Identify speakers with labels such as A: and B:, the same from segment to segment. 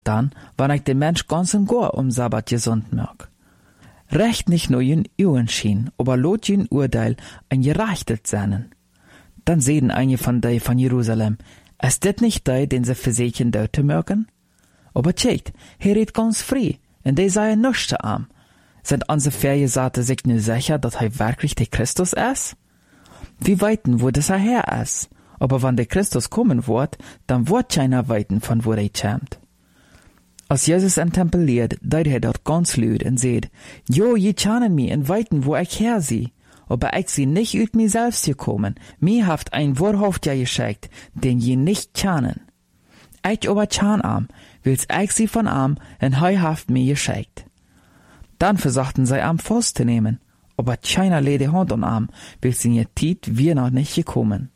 A: Dann, wann ich den Mensch ganz und gar Sabbat gesund mag. Recht nicht nur jün Uhren schien, aber lot jün Urteil ein gerechtet seinen. Dann sehen einige von dei von Jerusalem, ist das nicht dei, den sie versächen deuten mögen? Aber tscheit, er redt ganz frei, und die sei nichts zu arm. Sind unsere Vergesagte sich nur sicher, dass er wirklich der Christus ist? Wir weiten, wo das her ist. Aber wenn der Christus kommen wird, dann wird keiner weiten, von wo er kommt. Als Jesus im Tempel lehrt, deut er dort ganz laut und sagt, Jo, je kennen mich und weiten, wo ich her sie. Aber ich sie nicht ut mir selbst gekommen. Mir haft ein Wahrhaft ja geschickt, den je nicht kennen. Ich aber kann am, will's ich sie von am, und hei haft mir geschickt. Dann versuchten sie am festzunehmen, aber keiner legt die Hand an am, will's in ihr Tiet wir noch nicht gekommen.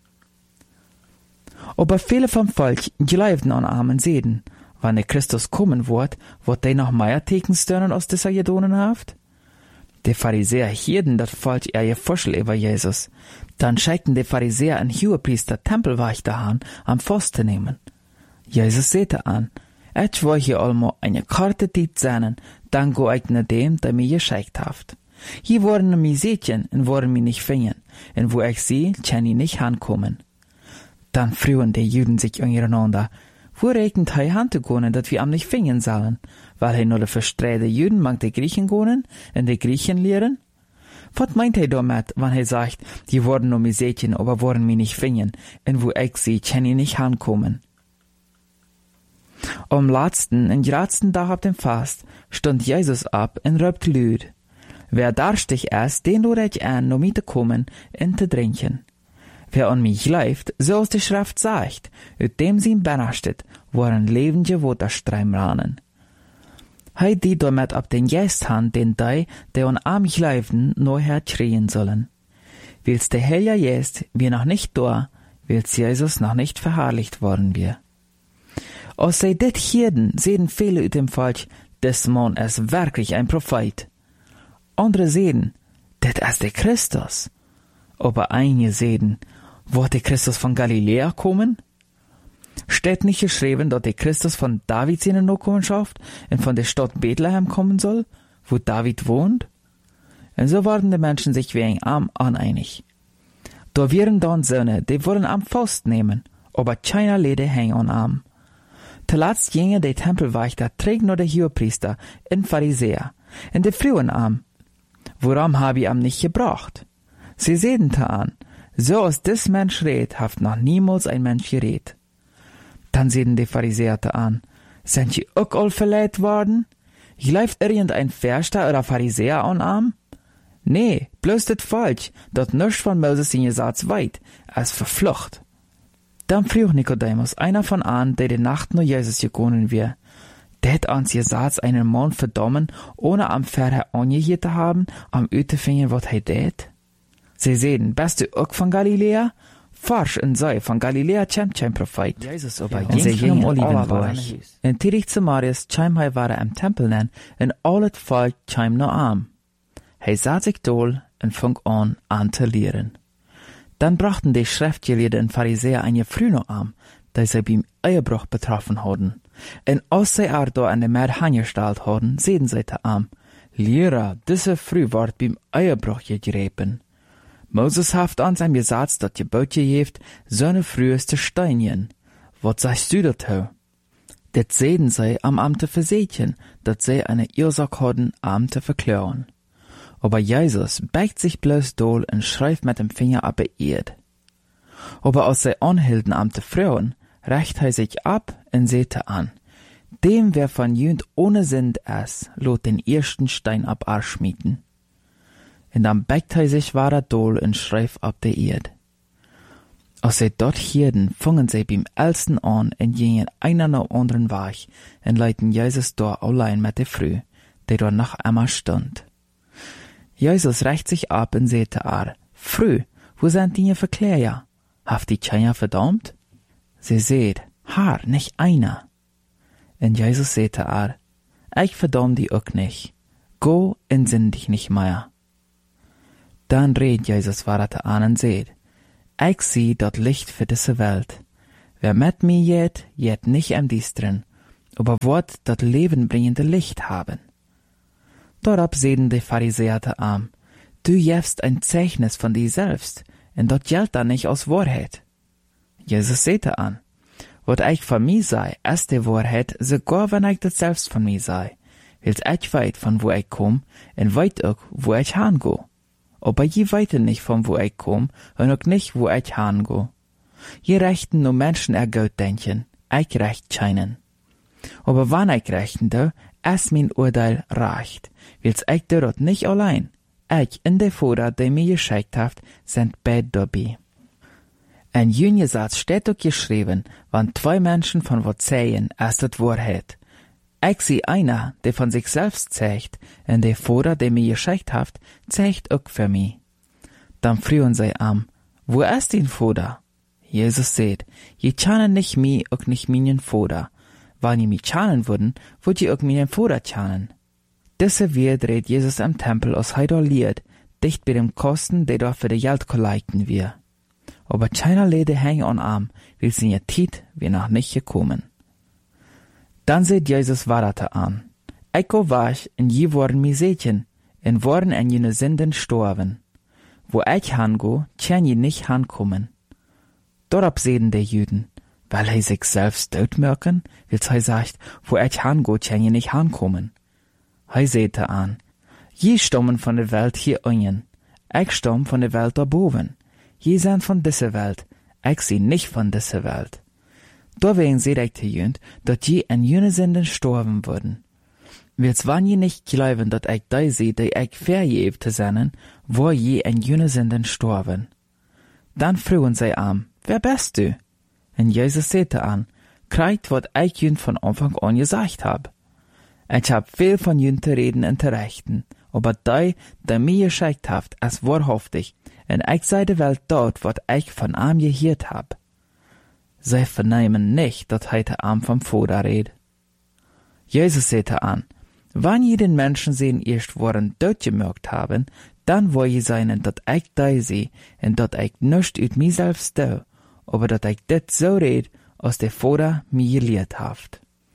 A: Aber viele vom Volk glaubten an am und sehen, wann der Christus kommen wird die noch mehr Tekenstörnen aus dieser Jedonen haft? Die Pharisäer hielten das Volk ihr Vorschel über Jesus. Dann schickten die Pharisäer einen Hohepriester Tempelwächter an, am Forst zu nehmen. Jesus sagte an, ich will hier allmo eine kurze Zeit sein, dann go ich nach dem, der mir geschickt haft. Hier wurden mir Sätchen und wurden mir nicht finden, und wo ich sie, kann ich nicht ankommen. Dann frühen die Juden sich untereinander, wo regnet hei Handtegonen, dat wir am nicht finden sollen, weil hei nur de verstreite Juden mag de Griechen gonen und de Griechen lehren? Was meint hei damit, wann hei sagt, die wurden nur mir Sätchen, aber wurden mir nicht finden, und wo ich sie, kann ich nicht ankommen. Am letzten und gradsten Tag ab dem Fast stund Jesus ab und röpt lüd. Wer darstig ist, den lud ich an, nur mit zu kommen und zu trinken. Wer an mich läuft, so aus der Schrift sagt, ut dem sie ihm benachtet, waren lebende Waterstreim ranen. Hei die damit ab den Geist han, den die an am mich läuften, nur herkrien sollen. Willst der Helja jest, wir noch nicht da, willst Jesus noch nicht verherrlicht worden wir. Aus sei dit Hirden sehen viele ut dem Volk, des Mann ist wirklich ein Prophet. Andere sehen, dit ist der Christus. Aber einige sehen, wird der Christus von Galiläa kommen? Steht nicht geschrieben, dass der Christus von Davids in der Nachkommenschaft und von der Stadt Bethlehem kommen soll, wo David wohnt? Und so waren die Menschen sich wegen am uneinig. Da wären dann Söhne, die wollen am Faust nehmen, aber keiner lede hängen an am. Zuletzt gingen die Tempelwächter trägt nur der Hohepriester und Pharisäer, und die frühen am. Woran hab ich am nicht gebracht? Sie sehen an, so aus des Mensch red, haft noch niemals ein Mensch geredet. Dann sehen die Pharisäer an, sind sie auch all verleiht worden? Läuft irgendein Verster oder Pharisäer an am? Nee, bloß das Volk, dat nichts von Moses in Gesetz weit, als verflucht. Dann frug Nikodemus, einer von an, der die Nacht nur Jesus gekommen wir, det ans Gesetz einen Mann verdammen, ohne am Verher angehört zu haben, am Utefinger, wat he det? Sie sehen, bist du auch von Galiläa? Forsch und sei, von Galiläa kommt kein Prophet.
B: Jesus aber
A: Und sie gingen Olivenberg.
B: Olivenberg.
A: Und tirig zu Marius kam hei war im Tempel nen, und alles Volk kam noch am. Hei sah sich dohl und fang an zu lehren. Dann brachten die Schriftgelehrten und Pharisäer eine früh noch am, da sie beim Ehebruch betroffen hatten. Und als sie da an der Meer angestellt hatten, sehen sie da am, Lehrer, diese früh ward beim Ehebruch gegräben. Moses haft an seinem Gesetz, dat Gebot geheft, seine früheste Steinchen. Was sagst du dazu? Det sehen sie am Amte versätchen, dat sie eine Ursache hatten, Amte verklären. Aber Jesus beigt sich bloß dohl und schreibt mit dem Finger ab Erd. Aber als sie anhielten Amte Frauen, rächt er sich ab und sehte an. Dem, wer von jünd ohne Sinn ist, lot den ersten Stein ab schmieden. Und dann beigt er sich wahrer dohl und schreibt ab der Erd. Als sie dort hielten, fangen sie beim Ältesten an und gingen einer nach anderen Weg und leiten Jesus da allein mit der Früh, der dort noch einmal stund. Jesus rächt sich ab und sagte Früh, wo sind die Verklärer? Haft die keiner verdammt? Sie seht, nicht einer. Und Jesus sagte ich verdamm die auch nicht. Go und sinn dich nicht mehr. Dann redet Jesus weiter an und sagt, ich sieh dort Licht für diese Welt. Wer mit mir jet nicht am Diestren, aber wird das lebenbringende Licht haben. Darauf sehen die Pharisäer am, du gibst ein Zeichnis von dir selbst, und das gilt dann nicht als Wahrheit. Jesus sagte an, was ich von mir sei, ist die Wahrheit, sogar wenn ich das selbst von mir sei, weil ich weiß, von wo ich komme, und weiß auch, wo ich hingehe. Aber je weiter nicht, von wo ich komme, und auch nicht, wo ich hingehe. Je rechten nur Menschen gut denken, ich recht scheinen. Aber wann ich rechten ist mein Urteil recht, weil ich dort nicht allein. Ich und der Vater, der mir geschickt hat, sind beide dabei. In jenen Satz steht auch geschrieben, wenn zwei Menschen von was sägen, ist das Wahrheit. Ich sehe einer, der von sich selbst zeigt, und der Vater, der mir geschickt hat, zeigt auch für mich. Dann fragen sie am, wo ist dein Vater? Jesus sagt, je kennen nicht mich, auch nicht meinen Vater. Wenn ihr mich kennen würden, würdet ihr auch meinen Vater kennen. Diese wird redet Jesus am Tempel aus Heidoliert, dicht bei dem Kosten, der dort für die Geld kollekten wir. Aber keiner Leute hängen an Arm, weil sie ihr Tiet wir noch nicht gekommen. Dann seht Jesus weiter an. Ich go wasch, und je worden mi Sätchen, und worden an jene Sünden storben. Wo ich hango, kann je nicht hankommen. Darauf sehen die Juden, weil er sich selbst dort merken, weil er sagt, wo ich hango, kann je nicht hankommen. Er sagte an, je stammen von der Welt hier unten, ich stamm von der Welt da boven. Je sind von dieser Welt, ich sie nicht von dieser Welt. Deswegen seht ich zu jünd, dass je an jene Sünden storben würden. Wils wann je nicht glauben, dass ich da sehe, die ich vergeben zu sein, wo je an jene Sünden storben. Dann fragen sie an, wer bist du? Und Jesus sagte an, kriegt, was ich jünd von Anfang an gesagt hab. Ich hab viel von jünd zu reden und zu rechten, aber der mir geschickt habt, ist wahrhaftig, und ich sei der Welt dort, was ich von ihm gehört hab. Sie vernehmen nicht, dass heute Abend vom Vater redet. Jesus sagte an, wenn je den Menschen sehen erst worden dort gemerkt haben, dann wo je seinen, dass ich da sehe, und dass ich nicht ut mir selbst do, aber dass ich das so red, als der Vater mir gelehrt haft.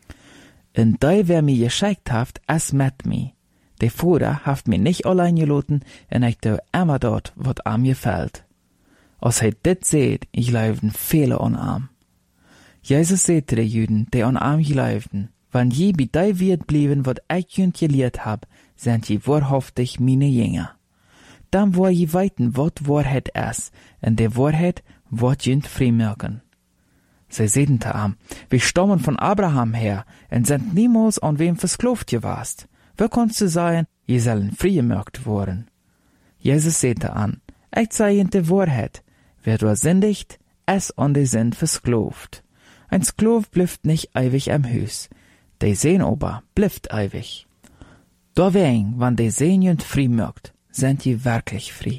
A: Und da wer mir geschickt haft, es mit mir. Der Vater haft mir nicht allein gelassen, und ich do immer dort, wat am mir fällt. Als er das seht, ich laufen viele an am. Jesus sagte den Juden, die an am gelaufen, wenn je bei dei wird blieben, wat ich jünd gelehrt hab, sind je wahrhaftig meine Jünger. Dann wo je weiten, wat Wahrheit ist, und der Wahrheit wat jünd freimerken. Sie sehen am, wir stammen von Abraham her, und sind niemals an wem versklavt gewast. Wer kannst du sagen, je sollen freigemerkt worden? Jesus sagte an, ich sei in der Wahrheit, wer du sündigt, es an die Sünd versklavt. Ein Sklav blüft nicht ewig am Hus, de Sehn aber blüft ewig. Deswegen, wenn de Sehn jünd frei mögt, sind je wirklich frei.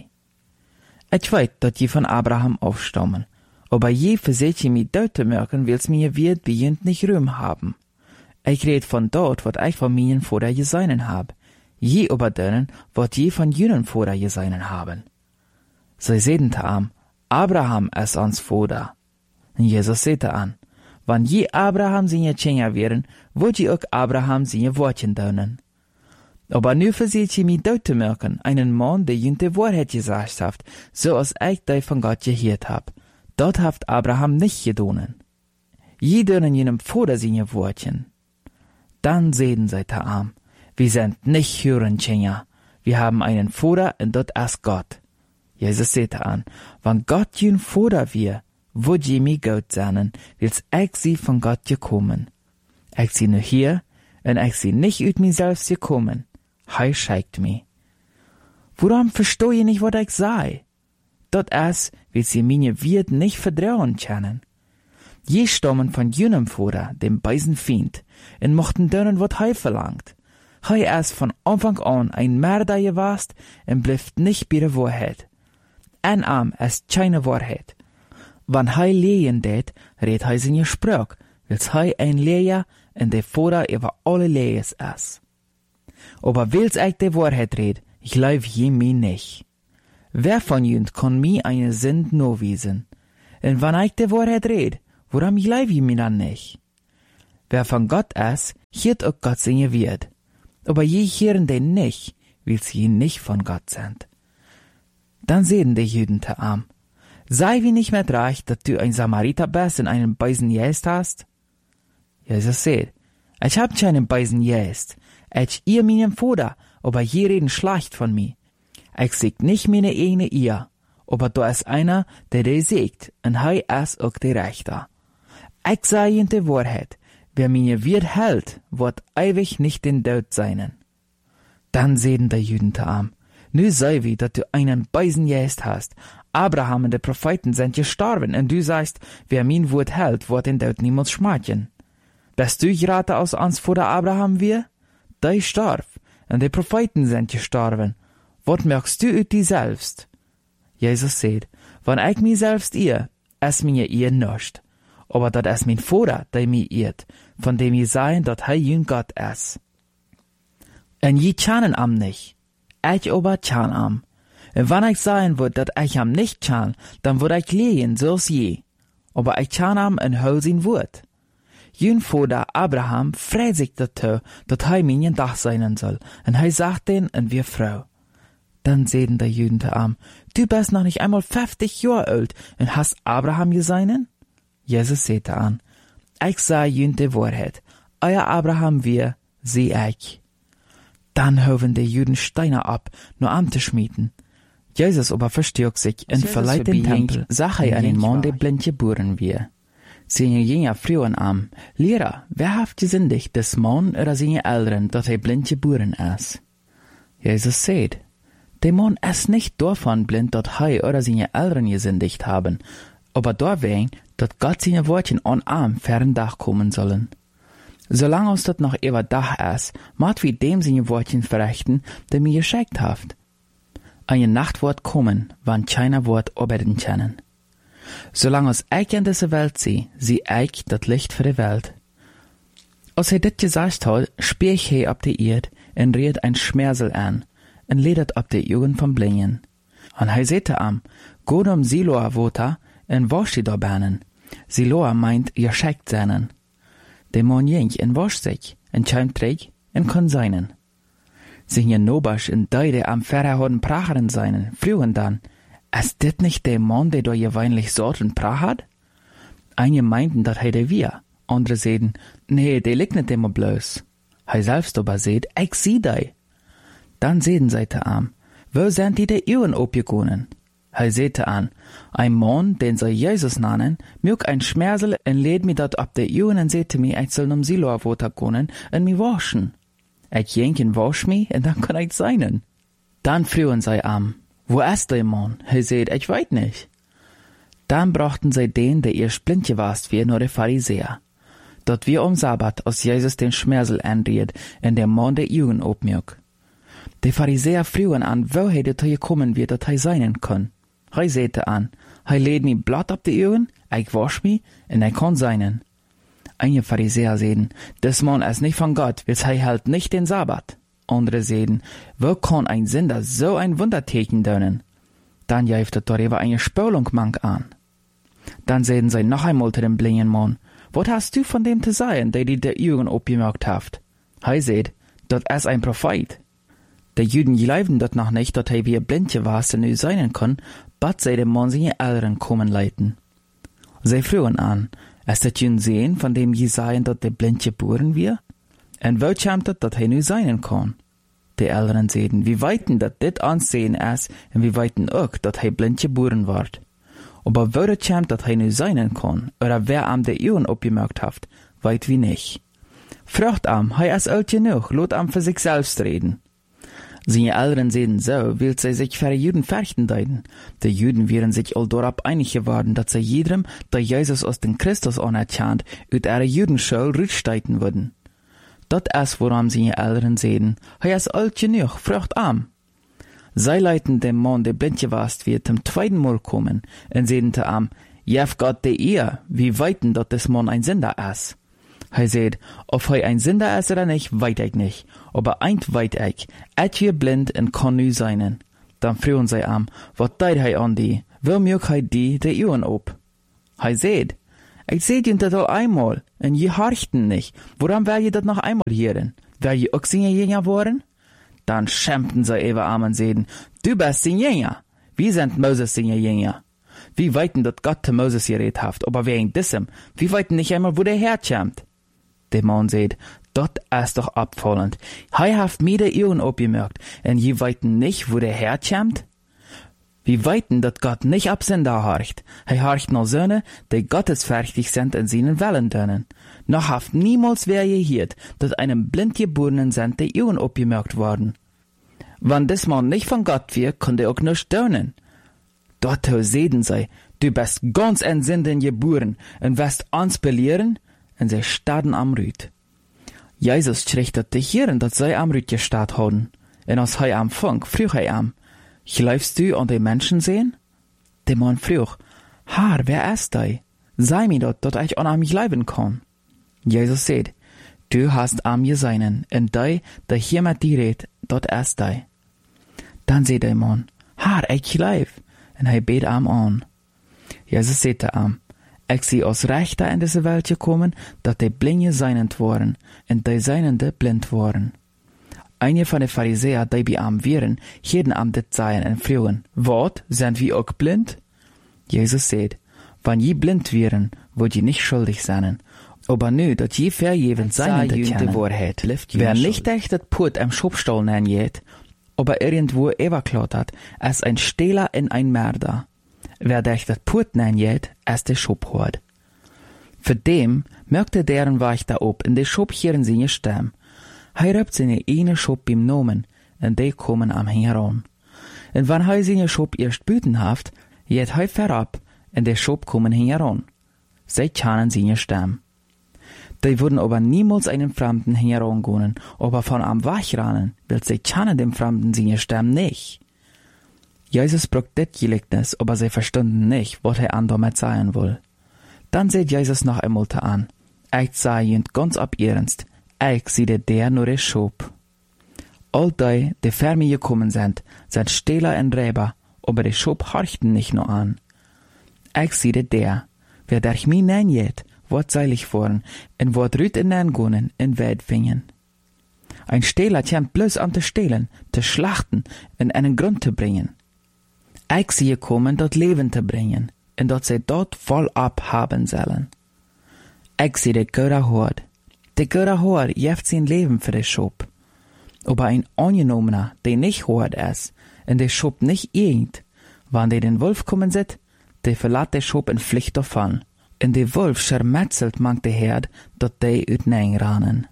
A: Ich weiß, dass je von Abraham aufstammen, aber je verseht je mi dort merken, wills mir wird bei jünd nicht Ruhm haben. Ich red von dort, wat ich von meinen Vater geseinen hab, je über denen, wat je von jünen Vater geseinen haben. Sie sehen am, Abraham ist ans Vater. Und Jesus sagte an, wenn je Abraham seine Kinder wären, würd je auch Abraham seine Wortchen dönen. Aber nu verseht je mi dort zu merken, einen Mann, der jünd die Wahrheit gesagt hat, so als ich die von Gott gehört hab. Dort haft Abraham nicht gedonen. Je dönen jenem Vater seine Wortchen. Dann sehen sie am, wir sind nicht Hurenkinder, wir haben einen Vater und dort ist Gott. Jesus sagte an, wenn Gott jün Vater wir, würd je mi Gott sein, wils ich sie von Gott gekommen. Ich sie nur hier, und ich sie nicht ut mir selbst gekommen. Hei schickt mi. Warum versteh je nicht, was ich sei? Dort ist, weil sie meine Wirt nicht vertrauen können. Je stammen von jenem Vater, dem bösen Feind, und mochten dönen, wat hei verlangt. Hei ist von Anfang an ein Mörder gewast, und blifft nicht bei der Wahrheit. Ein Arm ist keine Wahrheit. Wann hei lehen det, red hei seine Sprach, wils hei ein Leher und der Vater über alle Lehers ist. Aber wils ich die Wahrheit red, ich glaub je mi nicht. Wer von jünd kann mi eine Sünd no wiesen? Und wann ich die Wahrheit red, woran glaub je mi dann nicht? wer von Gott ist, hiert auch Gott seine wird. Aber je hieren den nicht, weil sie nicht von Gott sind. Dann sehen die Juden te Arm. Sei wie nicht mehr reich, dass du ein Samariter bist und einen Beisen jäst hast? Jesus sagt, ich hab keinen Beisen jäst. Ich ihr meinen Vater, aber je reden schlecht von mir. Ich seg nicht meine eigene ihr, aber da ist einer, der die sägt, und hei ist auch der Rechter. Ich sag ihnen die Wahrheit, wer meine Wirt hält, wird ewig nicht den Tod seinen. Dann sehen die Juden te Arm. Nu sei wie, dass du einen Beisen jäst hast. Abraham und die Propheten sind gestorben, und du sagst, wer mein Wort hält, wird den Tod niemals schmeicheln. Bist du gerade aus uns vor der Abraham wir? Der starb, und die Propheten sind gestorben. Was merkst du ut die selbst? Jesus sagt, wenn ich mich selbst irr, es mir ihr nicht. Aber das ist mein Vater, der mich irrt, von dem ich sagen, dass er jün Gott ist. Und je kennen am nicht. Ich aber kann am. Und wenn ich sagen würde, dass ich am nicht kann, dann würde ich lehen, so's je. Aber ich kann am und hol sein Wort. Jün Vater Abraham freut sich dazu, dass er mein Dach sein soll, und er sagt den und wir Frau. Dann sehen die Juden te Arm, du bist noch nicht einmal 50 Jahre alt und hast Abraham geseinen? Jesus sagte an, ich sag jün die Wahrheit, euer Abraham wir, seh ich. Dann hoben die Juden Steine ab, nur am zu schmieden. Jesus aber verstärkt sich und verleiht den Tempel, sah er einen Mann, der blind geboren wir. Sie gingen früher am, Lehrer, wer haft gesündigt, des Mann oder seine Eltern, dass er blind geboren ist? Jesus sagt, der Mann ist nicht davon blind, dass er oder seine Eltern gesündigt haben, aber deswegen, dass Gott seine Wortchen an Arm fern Dach kommen sollen. Solange uns das noch über Dach ist, macht wir dem seine Wortchen verrichten, der mir geschickt haft. Eine Nacht wird kommen, wann keiner wird arbeiten können. Solange uns ich in dieser Welt sehe ich das Licht für die Welt. Als er dit gesagt hat, spielt er ab die Erd und redet ein Schmersel an und ledet ab die Augen vom Blingen. Und er sagte am, geht Siloa Water und wasch die da Bahnen. Siloa meint, ihr schickt seinen. Der Mann ging und wascht sich und kam träg und kann seinen. Seine Nobasch und die, die am Ferrer haben Pracheren seinen, frühen dann, ist dit nicht der Mann, der da gewöhnlich Sort und Prach hat? Einige meinten, dat er der wir, andere sehen, nee, der liegt nicht immer bloß. Er selbst aber seht, ich sieh die. Dann sehen sie te Arm, wo sind die der Uhren abgegangen? Er sehte an, ein Mann, den sie Jesus nennen, mög ein Schmersel und lädt mir dat ab der Uhren und sehte mir, ich soll Siloa Water gehen und mi waschen. Ich jenk und wasch mi und dann kann ich seinen. Dann frühen sie am, wo ist der Mann? Er seht, ich weiß nicht. Dann brachten sie den, der ihr blind gewast wir, nur der Pharisäer. Dort wir Sabbat, als Jesus den Schmersel anriet, und der Mann der Jungen obmög. Der Pharisäer frühen an, wo er dazu gekommen wird, dass er seinen kann. Er säte an, er lädt mir Blatt ab die Augen, ich wasch mi, und ich kann seinen. Einige Pharisäer sehen, des Mann ist nicht von Gott, weil er hält nicht den Sabbat. Andere sehen, wo kann ein Sünder so ein Wunderteken tun? Dann jäft er darüber eine Spülung mank an. Dann sehen sie noch einmal zu dem blinden Mann, was hast du von dem zu sagen, der die Augen abgemerkt haft? Er seht, das ist ein Prophet. Die Juden glauben dort noch nicht, dass er wie blind gewast und sein kann, bat sie dem Mann seine Eltern kommen leiten. Sie frühen an, ist das jün sehen, von dem je sagen, dass der blind geboren wird? Und wo kommt das, dass er nu sein kann? Die Eltern sehen, wie weiten dat dit ansehen ist, und wie weiten auch, dass er blind geboren wird. Aber wo das kommt, dass er nu sein kann, oder wer am der Augen abgemerkt haft, weit wie nicht. Fragt am, er ist alt genug, lot am für sich selbst reden. Seine Eltern sehen so, will sie sich für die Juden fürchten deuten. Die Juden wären sich all dorab einig geworden, dass sie jedem, der Jesus aus den Christus anerkannt, ut ihre Judenschule rücksteiten würden. Das ist, woran seine Eltern sehen, er ist alt genug, fragt am. Sie leiten dem Mann, der blind gewast wird, zum zweiten Mal kommen, und sehen te am, jef Gott der ihr, wie weiten dat des Mann ein Sünder ist. Er sagt, ob er ein Sünder ist oder nicht, weit ich nicht. Aber eint weit ich wir blind und kann nu seinen. Dann frühen sie am, wat deit er an die? Wo mög die Augen ob? Er sagt, Ich seh dir das al einmal, en je horchten nicht. Woran will je dat noch einmal hören? Will je auch Sinjänger worden? Dann schämten sie even an und seden, du bist Sinjänger. Wir sind Moses Sinjänger. Wir weiten, dat Gott zu Moses geredet haft, aber wegen diesem, wir weiten nicht einmal, wo der herkommt. Der Mann seht, dat ist doch abfallend. Hei haft mir de Augen abgemerkt, en je weiten nicht, wo der herkommt? Wir weiten, dat Gott nicht ab Sünder horcht. Hij horcht nur Söhne, die gottesfertig sind in seinen Wellen dönen. Noch haft niemals wer gehört, dat einem blindgeborenen sind die Augen abgemerkt worden. Wann des Mann nicht von Gott wir, konnte auch nicht dönen. Dort seden sei, du bist ganz in Sünden geboren, und wirst uns belehren, und sie starren am Rüt. Jesus schrichtet dich hier, dat sei am Rüt gestarrt haben. Und als hei am Funk, früh hei am, glaubst du an die Menschen sehen? Der Mann frug, Herr, wer ist dei? Sei mir dort, dat ich an am bleiben kann. Jesus sagt, du hast am geseinen, und dei, der hier mit dir redet, dort ist dei. Dann sagt der Mann, Herr, ich glaub, und er bet am an. Jesus sagte am, ich sie aus Rechter in diese Welt gekommen, dat die Blinde seinend waren, und die Seinende blind waren. Einige von den Pharisäern, die bei am wären, jeden am dit seien und fragen, wat, sind wir auch blind? Jesus sagt, wenn je blind wären, würd je nicht schuldig sein. Aber nu, dat je vergeben seien die Wahrheit. Wer nicht echt dat Put am Schubstall nennen jet, aber irgendwo überklaut hat, ist ein Stehler in ein Mörder. Wer echt dat Put nennen jet, ist der Schubhort. Für dem merkte deren Wächter ob in der Schub hier in seine Stimme. Hij röpt seine eine Schub beim Nomen, und die kommen am heran. Und wenn hij seine Schub erst büten haft, jet hij verab, und der Schub kommen heran. Sie kennen seine Stimme. Die würden aber niemals einen Fremden herangehen, aber von am wegrennen, weil sie kennen dem Fremden seine Stimme nicht. Jesus braucht das Gleichnis, aber sie verstanden nicht, was er an damit sagen will. Dann sieht Jesus noch einmal an. Ich sage ihnen ganz ab ernst, ich sehe der nur der Schub. All die vor mir gekommen sind Stehler und Räuber, aber der Schub horchten nicht nur an. Ich sehe der, wer durch mich nennt, wird seilig worden, und wird rüt in den Gunnen in Welt fingen. Ein Stehler kommt bloß an zu stehlen, zu schlachten und einen Grund zu bringen. Ich sehe kommen, dort Leben zu bringen, und dort sie dort voll abhaben sollen. Ich sehe der Götter Hort. Der Götter Hort jeft sein Leben für den Schub. Aber ein Angenommener, der nicht Hort ist, und der Schub nicht irgend, wann der den Wolf kommen sieht, der verlässt der Schub in Pflicht davon. Und der Wolf schermetzelt manch der Herd, dat die ut nein ranen.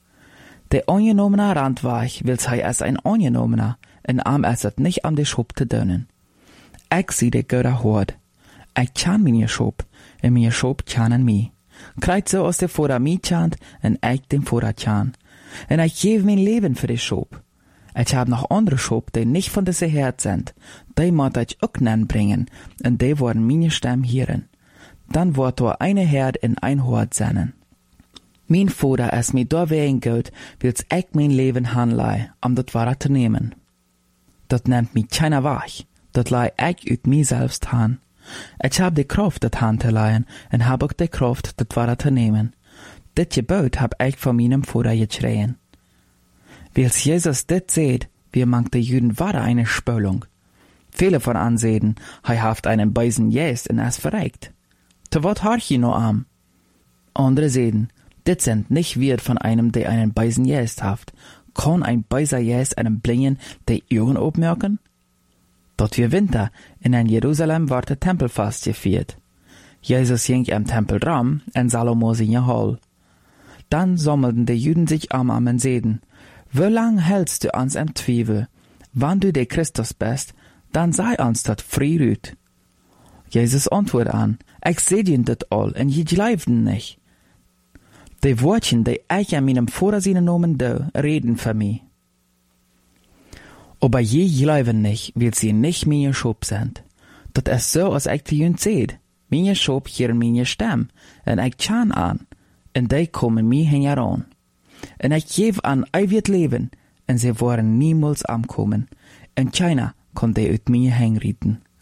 A: Der Angenommener rannt weich, wills hij als ein Angenommener, en am es het nicht am der Schub te dönen. Ich sehe der Götter Hort. Ich kann meine Schub, und meine Schub kennen mich. Kreit so aus der Vorder mich kannt, und ich dem Vorder kann. Und ich gebe mein Leben für die Schub. Ich hab noch andere Schub, die nicht von dieser Herd sind. Die muss ich auch nennen bringen, und die wollen meine Stimme hören. Dann wird da eine Herd in ein Hort sein. Mein Vater ist mir da wegen gut, wills ich mein Leben handlei, das Wahre zu nehmen. Das nimmt mich keiner weg, das lei ich ut mir selbst han. Ich hab die Kraft, das Hand zu leihen, und hab auch die Kraft, das Wahre zu nehmen. Das Gebot hab ich von meinem Vater geschrien. Wills Jesus das seht, wir mangt die Juden wahre eine Spölung. Viele von ansehen, haft einen Beisen jäst und es verreikt. Te wat harch je no am? Andere sehen, dit sind nicht wird von einem, der einen Beisen jäst haft. Kann ein Beiser jäst einem Blingen, der Augen obmerken? Dort wir Winter, in Jerusalem war der Tempelfast gefeiert. Jesus ging am Tempel ram, en Salomo seine Hall. Dann sammelten die Juden sich am und seden, wie lang hältst du uns im Zweifel? Wann du der Christus bist, dann sei uns dat früh. Jesus antwortet an, ich seh dir dat all, und je glaubten nicht. Die Wortchen, die ich an meinem Vater seinen Namen do, reden für mich. Aber je glauben nicht, weil sie nicht meine Schub sind. Dat ist so, als ich die Jünd seht. Meine Schub hier meine Stimme, und ich kann an, und die kommen mir heran. Und ich gebe an, ich wird leben, und sie wollen niemals ankommen, und keiner kann die ut mir hängriten.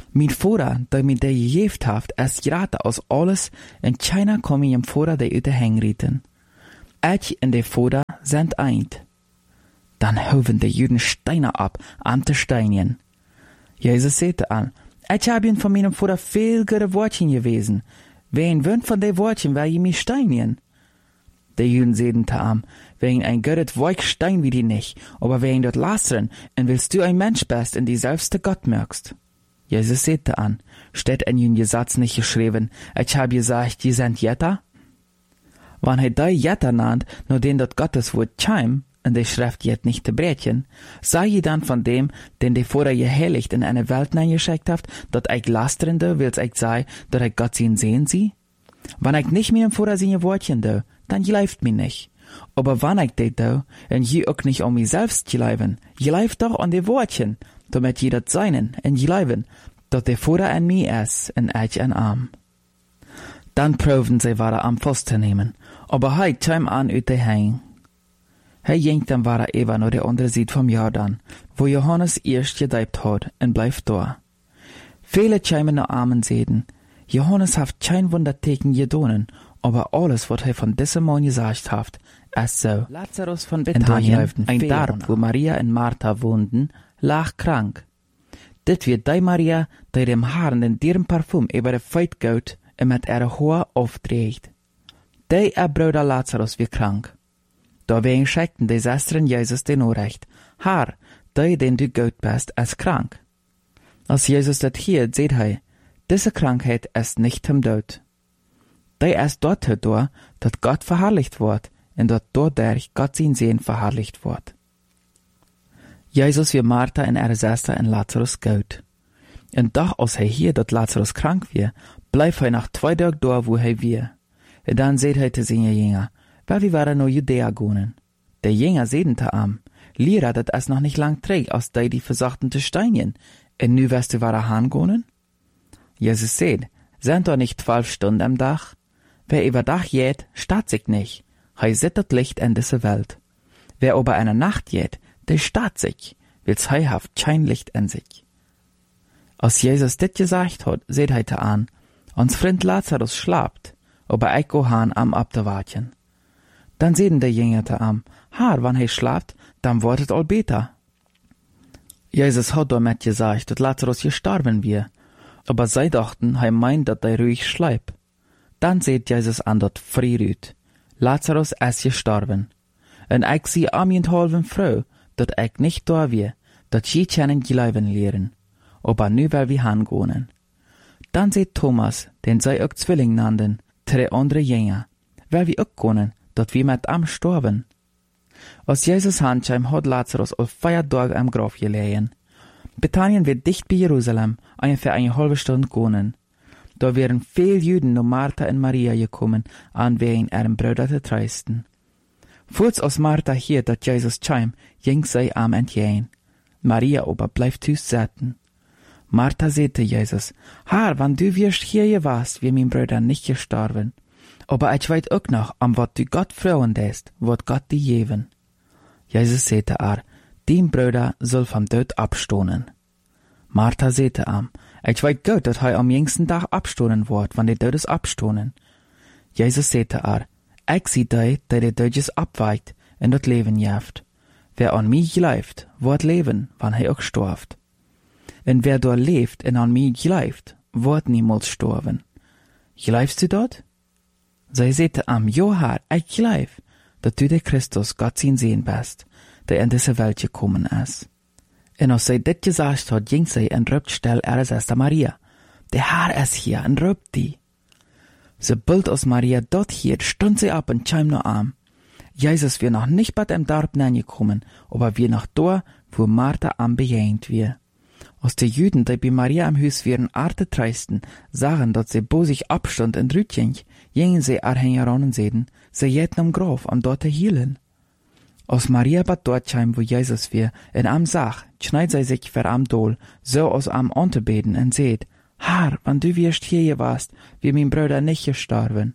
A: Mijn vader, die mij die gegeven heeft, is grater als alles, en China kom je hem vader die uit de hengrieten. Ich en de vader zijn eind. Dan hoven de Juden Steine ab, am te steinigen. Jesus sagte an, ich habe ihn von meinem Vater viel gute Wortchen gewesen. Wen wünscht von den Wortchen, weil je mich steinigen? Die Juden sagten am, wegen ein gutes Wort stein wie die nicht, aber wegen dort lastern, und willst du ein Mensch bist, in die selbste Gott merkst. Jesus sagte an, steht in den Gesetz nicht geschrieben, ich habe gesagt, die sind Jetter? Wann er die Jetter nannt, nur den dort Gottes Wort Chaim, in der Schrift jet nicht zu brechen, sei je dann von dem, den die vorher geheiligt in eine Welt geschickt habt, dat ich lasterende, wills ich sei, dat ich Gott sehen sie? Wann ich nicht mit dem vorher seine Wortchen do, dann geleift mich nicht. Aber wann ich det do, en je auch nicht um mich selbst geleiven, geleift doch an die Wortchen, damit je dat seinen, en geleiven, dat der vorher an mich ist, en ich an arm. Dann proben sie weiter am Fuß zu nehmen, aber hei kam an ut de Heim. Ging dann war Eva nur der andere Seite vom Jordan, wo Johannes erst gedeibt hat, und bleibt da. Viele kämen noch Armen sehen. Johannes hat kein Wunderteken gedonen, aber alles, was er von diesem Mann gesagt hat, ist so. Lazarus von Bethanien, ein Dorf, wo Maria und Martha wohnten, lag krank. Dit wird die Maria, die dem Haaren in deren Parfum über der Feit geht und mit ihrer Haar aufträgt. Die Bruder Lazarus wird krank. Daarbij schickten die Schwestern Jesus den Nachricht, Herr, die, den du gut bist, ist krank. Als Jesus das hielt, seht er, diese Krankheit ist nicht im Tod. Die ist dort dadurch, dass Gott verherrlicht wird, und dass dadurch Gott sein Sehen verherrlicht wird. Jesus wie Martha und ihre Schwester und Lazarus gut. Und doch, als er hier, dass Lazarus krank wird, bleibt er nach 2 Tagen da, wo er wird. Und dann seht er zu seinen Jünger, weil wir waren nur Judäa gonen. Der Jünger sehen te am, Lehrer, dat es noch nicht lang trägt, als die versuchten zu steinigen, und nu wirst du wahre Hahn gonen? Jesus seht, sind doch nicht 12 Stunden am Tag? Wer über Dach jät, statt sich nicht, hei sieht das Licht in diese Welt. Wer über eine Nacht jät, der statt sich, wills hei haft kein Licht in sich. Als Jesus dit gesagt hat, seht he te an, uns Freund Lazarus schlaft, aber ich go han am abzuwarten. Dann sehen die Jünger te am, Herr, wann er schlaft, dann wird es all besser. Jesus hat damit gesagt, dass Lazarus gestorben wir, aber sie dachten, er meint, dass er ruhig schläft. Dann seht Jesus an dort früh Lazarus ist gestorben. Und ich sie am halben froh, dass ich nicht da wir, dass sie können glauben lehren, aber nu will wir hingehen. Dann seht Thomas, den sie auch Zwilling nannten, 3 andere Jünger, weil wir auch gehen, dat wir mit am storben. Als Jesus handschheim hat Lazarus auf 4 Tage am Grab gelegen. Bethanien wird dicht bei Jerusalem, ungefähr eine halbe Stunde gehen. Da wären viele Juden nur Martha und Maria gekommen, an wegen ihrem Bruder zu trösten. Kurz als Martha hier, dat Jesus kam, ging sie am entgegen. Maria aber bleibt sitzen. Martha sagte Jesus, Herr, wann du wirst hier warst, wie mein Bruder nicht gestorben. Aber ich weiß auch noch, am wat du Gott freuen lässt, wird Gott dir geben. Jesus sagte dein Bruder soll vom Tod abstoßen. Martha sagte ich weiß gut, dass er am jüngsten Tag abstoßen wird, wenn die Todes abstoßen. Jesus sagte ich sehe die der Todes abweicht und das Leben jaft. Wer an mich glaubt, wird leben, wenn er auch stirbt. Und wer dort lebt und an mich glaubt, wird niemals sterben. Glaubst du dort? Sie sagte ja, Herr, ich glaub, dass du der Christus Gott sein Sehen bist, der in diese Welt gekommen ist. Und als sie das gesagt hat, ging sie und rübt still ihre Schwester Maria. Der Herr ist hier und rübt die. Sobald als Maria dort hier, stund sie ab und kam noch an. Jesus wir noch nicht bei dem Dorf gekommen, aber wir noch da, wo Martha am begegnet wir. Als die Juden, die bei Maria am Haus wären, Arte treisten, sagen, dass sie bo sich abstand und rütchen, gingen sie heran und sehen, sie jäten am Grab, am dort hielen. Als Maria bat dort kam, wo Jesus wir, in am Sach, schneid sie sich ver am Dol, so aus am Unterbeten und seht, Herr, wann du wirst hier warst, wie mein Bruder nicht gestorben.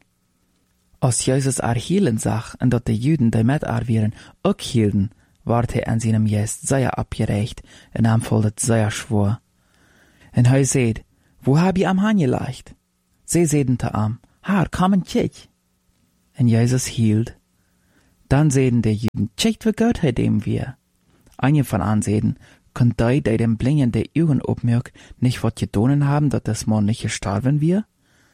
A: Als Jesus hielen sach, und dort die Juden, die mit wären, auch hielten, ward er an seinem Gest sehr abgerecht, und am foldet sehr schwor. Und er seht, wo hab je am hangelegt? Sie seden te am, haar, kom en kijk. En Jesus hielt. Dann seden de Juden, kijk wie Gott hij dem wir. Einige von ansehen, könnt die dem Blingen der Augen opmerk, nicht wat gedonen haben, dat das Mann nicht gestorben wir?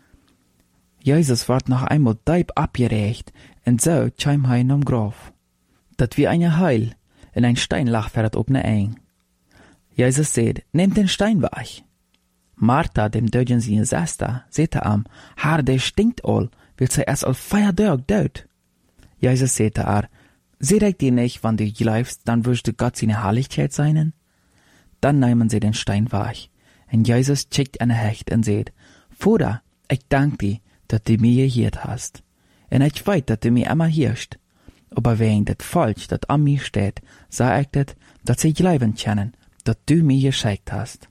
A: Jesus ward noch einmal deib abgerecht, und so kam hij nom Graf. Dat wie eine Heil, in ein Stein lag fährt op ne Eng. Jesus seht, nehmt den Stein weg. Martha, dem Dödgen seine Schwester, sehte am, haar, der stinkt all, will sie erst al 4 Tage död. Jesus sehte ar, seht ich dir nicht, wann du glaubst, dann wirst du Gott seine Herrlichkeit seinen? Dann nehmen sie den Stein weg. Und Jesus schickt eine Hecht und seht, Vater, ich danke dir, dass du mir gehört hast. Und ich weiß, dass du mir immer hörst. Aber wegen das Falsch, das an mir steht, sag ich das, dass sie glauben können, dass du mir geschickt hast.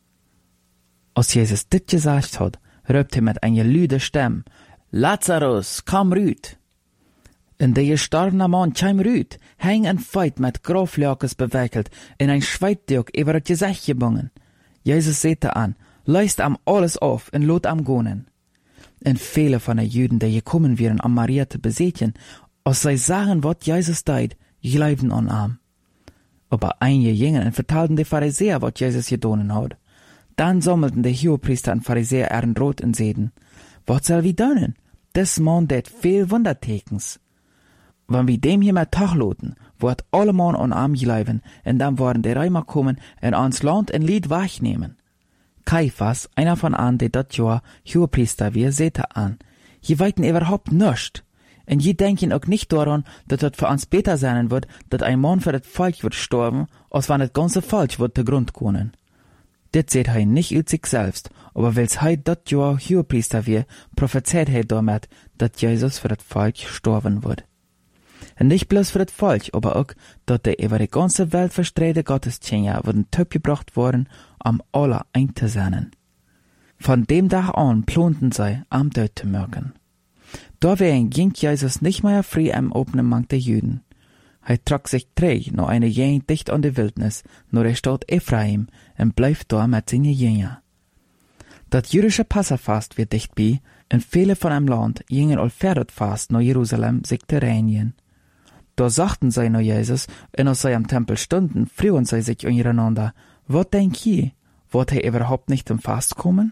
A: Als Jesus dit gesagt hat, rübt er mit einer lüde Stimme, Lazarus, komm rüt. Und der gestorbene Mann kam rüt, hing en Feit mit Grafljakes bewickelt, in ein Schweitduk über das Gesicht gebungen. Jesus sehte an, leist am alles auf und lot am gonen. Und viele von den Juden, die gekommen wären, am Maria zu besiegen, als sie sagen, was Jesus deit, glaubten an am. Aber einige gingen und vertalten die Pharisäer, was Jesus gedonen hat. Dann sammelten die Hohepriester und Pharisäer ihren Rot und seden, was soll wir donen? Das Mann det viel Wundertekens. Wenn wir dem hier mal tachloten, wird alle Mann an arm glauben, und dann werden die Römer kommen und ans Land ein Lied wegnehmen. Kaiphas, einer von an, die dat Jahr Hohepriester wir, sehte an, je weiten überhaupt nischt. Und je denken auch nicht daran, dass das für uns besser sein wird, dass ein Mann für das Volk wird sterben, als wenn das ganze Volk wird zu Grund kommen. Das seht hij nicht aus sich selbst, aber weil's hij dat Jahr Hohepriester wir, prophezeit hij damit, dass Jesus für das Volk sterben wird. Und nicht bloß für das Volk, aber auch, dass der über die ganze Welt verstreute Gottesdienste wurden gebracht worden, am aller einzusetzen. Von dem Tag an planten sie, am Tod zu merken. Dawein ging Jesus nicht mehr frei am Openen Mang der Juden. Er trug sich träg noch eine Gegend dicht an die Wildnis, nur der Stadt Ephraim, und bleibt da mit seinen Jüngern. Das jüdische Passafast wird dicht bei, und viele von einem Land gingen all fast nach Jerusalem sich zu reinigen. Da sagten sie nach Jesus, und als sie am Tempel stunden, frühen sie sich untereinander, was denk ihr, wird er überhaupt nicht zum Fast kommen?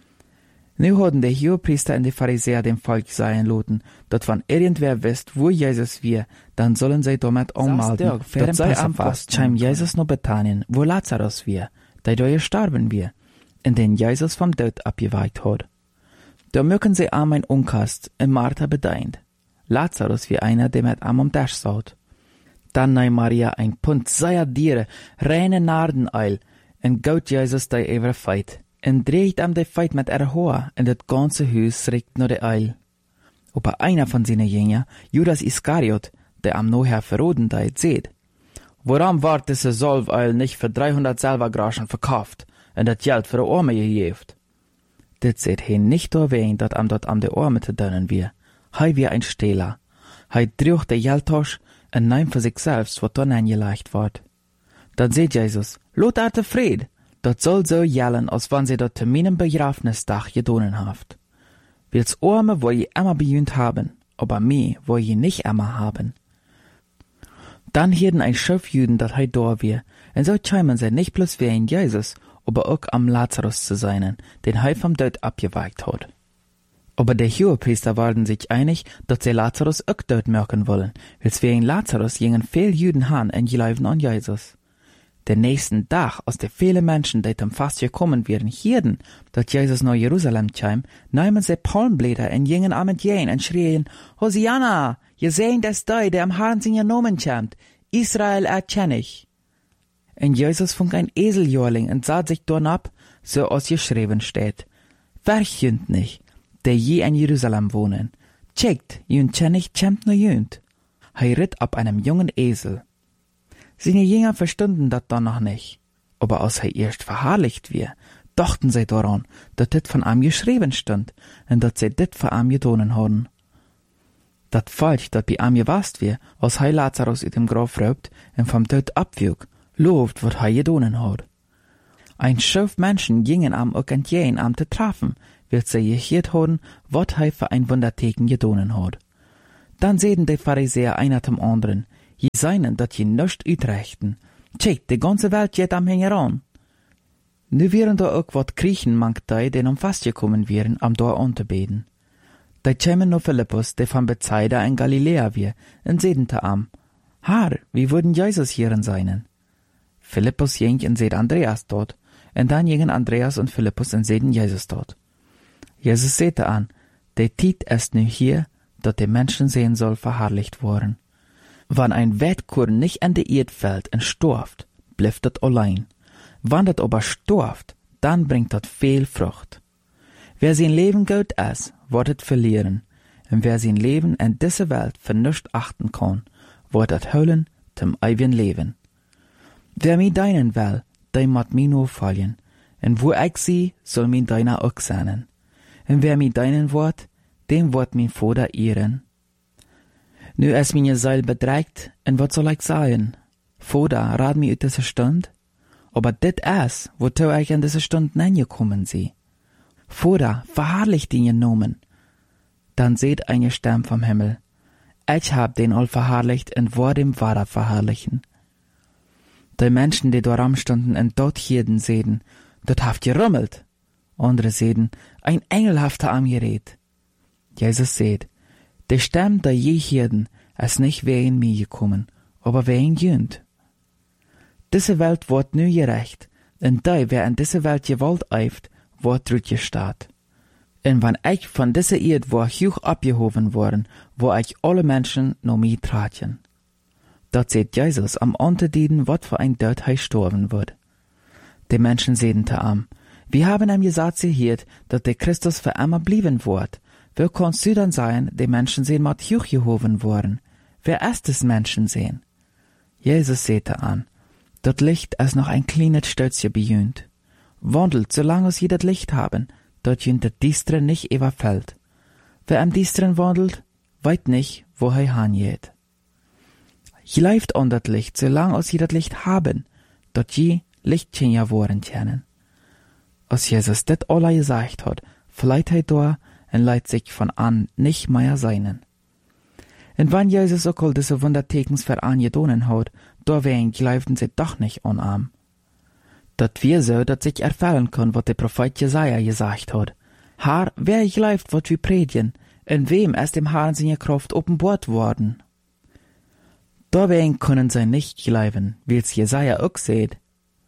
A: Nu hatten die Hohepriester und die Pharisäer dem Volk sagen lassen, dass wenn irgendwer wisst, wo Jesus wir, dann sollen sie damit anmelden, dass sei am Fast kam Jesus nach Bethanien, wo Lazarus wir, der da gestorben wir, in den Jesus vom Tod abgeweicht hat. Da mögen sie am ein Unkast und Martha bedeint. Lazarus wie einer, der mit am Tisch saut. Dann nahm Maria ein Pund seiner Diere, reine Nardeneil, und gaut Jesus da über Feit, und dreht am de Feit mit ihrer Haar, und das ganze Haus riecht nur de Eil. Aber einer von seinen Jüngern, Judas Iskariot, der am nachher verroden deit, seht, warum ward diese Salveil nicht für 300 Silbergroschen verkauft, und das Geld für die Arme gegeben? Das seht he nicht erwähnt, dat am dort am de Arme zu dönnen wir. Hei wie ein Stehler. Hei drüch de Geldtasch und nahm für sich selbst, was dann angelegt ward. Dann seht Jesus, lot arte Fried, dat soll so jellen, als wenn sie dort zu meinem Begrafnisdach gedonen haft. Wills Arme wo je immer bejühnt haben, aber mir wo je nicht immer haben. Dann hielten ein Schiff Juden, dat hei da wir, und so kämen sie nicht bloß wie ein Jesus, aber auch am Lazarus zu seinen, den hei vom Tod abgeweicht hat. Aber die Hohepriester waren sich einig, dass sie Lazarus auch dort merken wollen, weils wegen Lazarus gingen viel Juden han und glauben an Jesus. Den nächsten Tag, als die viele Menschen, die zum Fast gekommen wären, hierden, dass Jesus nach Jerusalem kam, nahmen sie Palmblätter und gingen am entgegen und schrien, Hosianna, je sehen das der am Herrn seinen Namen kommt, Israel erkenne ich. Und Jesus fing ein Eseljörling und sah sich dorn ab, so als geschrieben steht, Verchünd nicht, der je in Jerusalem wohnen. Checkt, jünd kennig kämmt no jünd. Hei ritt ab einem jungen Esel. Seine Jünger verstunden dat dann noch nicht. Aber als hei erst verherrlicht wir, dachten sie daran, dat dit von ihm geschrieben stand, und dat sie dit von ihm gedonen haben. Dat Volk, dat bei ihm gewast wir, als hei Lazarus in dem Grab raubt und vom Tod abwog, lobt, wat hei gedonen hat. Ein Schauf Menschen gingen am ook entgegen am te treffen, weil sie gehört haben, wat hij für ein Wunderteken gedonen hat. Dann sehen die Pharisäer einer zum anderen, je seinen, dat je nischt uitrechten. Tjek, die ganze Welt geht am Hängeran. Nu wären da ook wat Griechen mangt die, den fastgekommen wären, am Dor anzubeten. Da kämen no Philippus, der von Bethsaida in Galiläa wir, und sedente am, Herr, wie würden Jesus hierin seinen? Philippus ging und seht Andreas dort, und dann gingen Andreas und Philippus und sehen Jesus dort. Jesus sehte an, der Tiet ist nu hier, dat die Menschen sehen soll verherrlicht worden. Wann ein Wettkorn nicht an die Erd fällt und storft, bleibt dat allein. Wann dat aber storft, dann bringt dat viel Frucht. Wer sein Leben gut ist, wird het verlieren. Und wer sein Leben in dieser Welt für nichts achten kann, wird het holen zum ewigen Leben. Wer mi deinen will, der mat mi nur fallen. Und wo ich sie, soll mi deiner auch sein. Und wer mi deinen wird, dem wird mein Vater ehren. Nu ist meine Seele bedreigt, und was soll ich sagen? Vater, rat mi uit diese Stund? Aber dit ist, wozu ich in diese Stund hingekommen sie. Vater, verherrlicht den Namen. Dann seht eine Stimme vom Himmel. Ich hab den all verherrlicht und war dem Vater verherrlichen. Die Menschen, die dort standen und dort hierden, sehen, dort haft gerummelt. Andere sehen, ein Engel haft am geredet. Jesus seht, die Stimme, die je hierden, ist nicht wegen mir gekommen, aber wegen jünd. Diese Welt wird nu gerecht, und die, wer in diese Welt Gewalt eift, wird zurückgestaat. Und wenn ich von dieser Erde war hoch abgehoben worden, wo ich alle Menschen noch mir traten. Dort seht Jesus am Unterdienen, wat für ein Tod er sterben wird. Die Menschen sehen am, wir haben ihm gesagt, sie hielt, dass der Christus für immer blieben wird. Wer kannst du dann sein, die Menschen sehen mat hochgehoben worden? Wer ist des Menschen sehen? Jesus sehte an, dort Licht ist noch ein kleines Stötzchen bejünt. Wandelt, solange sie das Licht haben, dort jünt der Diestre nicht überfällt. Wer am Diestren wandelt, weit nicht, wo er hangeht. Je leift an das Licht, solange sie das Licht haben, dort je Lichtchen ja worden kennen. Als Jesus das alle gesagt hat, verleiht er da und leiht sich von an nicht mehr seinen. Und wenn Jesus auch all diese Wundertekens für angedonen hat, da wen gleiften sie doch nicht unarm. Dat wir so, dat sich erfüllen kann, was der Prophet Jesaja gesagt hat. Herr, wer gleift, wat wir predigen, in wem ist dem Herrn seine Kraft offenbart worden? Da wen können sie nicht gleifen, wie's Jesaja auch seht.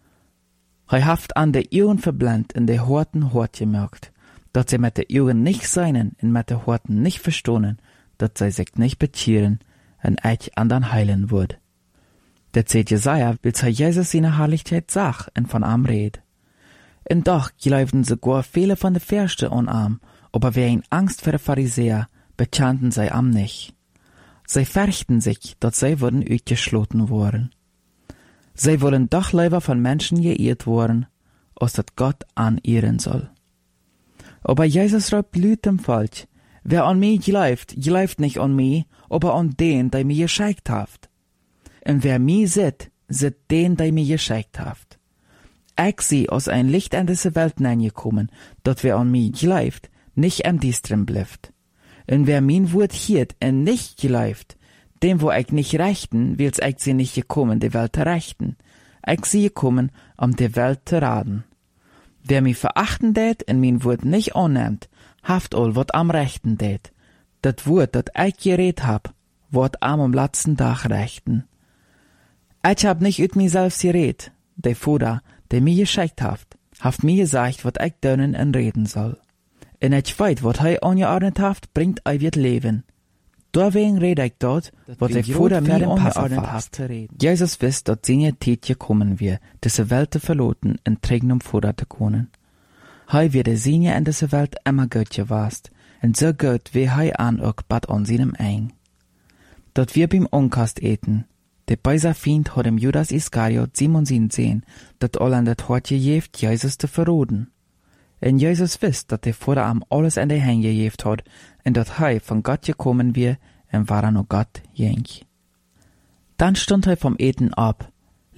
A: Er haft an de Augen verblendet und de Horten hort gemerkt, dat sie mit de Augen nicht seinen und mit de Horten nicht verstohnen, dat sie sich nicht bekehren und eich andern heilen würd. Der zählt Jesaja, bis er Jesus seine Herrlichkeit sah und von am red. Und doch glaubten sogar viele von de Fürsten an am, aber wer in Angst vor de Pharisäer, bekannten sie am nicht. Sie fürchten sich, dat sie würden ausgeschlossen worden. Sie wollen doch lieber von Menschen geehrt worden, als dat Gott anehren soll. Aber Jesus schreibt laut dem Volk, wer an mich glaubt nicht an mich, aber an den, der mir geschickt hat. Und wer mich sieht den, der mir geschickt hat. Ich sie aus ein Licht in diese Welt hineingekommen, dat wer an mich glaubt, nicht am Diestren bleibt. Und wer mein Wort hielt und nicht glaubt, dem wo ich nicht rechten, will's ich sie nicht gekommen, die Welt zu rechten. Ich sie gekommen, die Welt zu raten. Wer mich verachten tät und mein Wort nicht annimmt, haft all wat am rechten tät. Dat Wort, dat ich geredet hab, wird am letzten Tag rechten. Ich hab nicht ut mich selbst geredet, der Vater, der mir geschickt haft mir gesagt, wat ich dönnen und reden soll. Und ich weiß, wat er angeordnet haft, bringt wird Leben. Deswegen rede ich dort, was der Vater mir angeordnet hat zu reden. Jesus wisst, dass seine Zeit gekommen wird, diese Welt zu verloten und trägen Vater zu können. Hei wird seine in dieser Welt immer gut gewast, und so gut wie hei an auch bad an seinem Eng. Dort wir beim Unkast eten, der beiser Feind hat dem Judas Iskariot Simon sehen, dat all an dat Hort gejeft, Jesus zu verroden. Und Jesus wisst, dat der Vater am alles in die Hände gejeft hat, und dat hei von Gott gekommen wir, und war noch Gott jenk. Dann stund er vom Eten ab,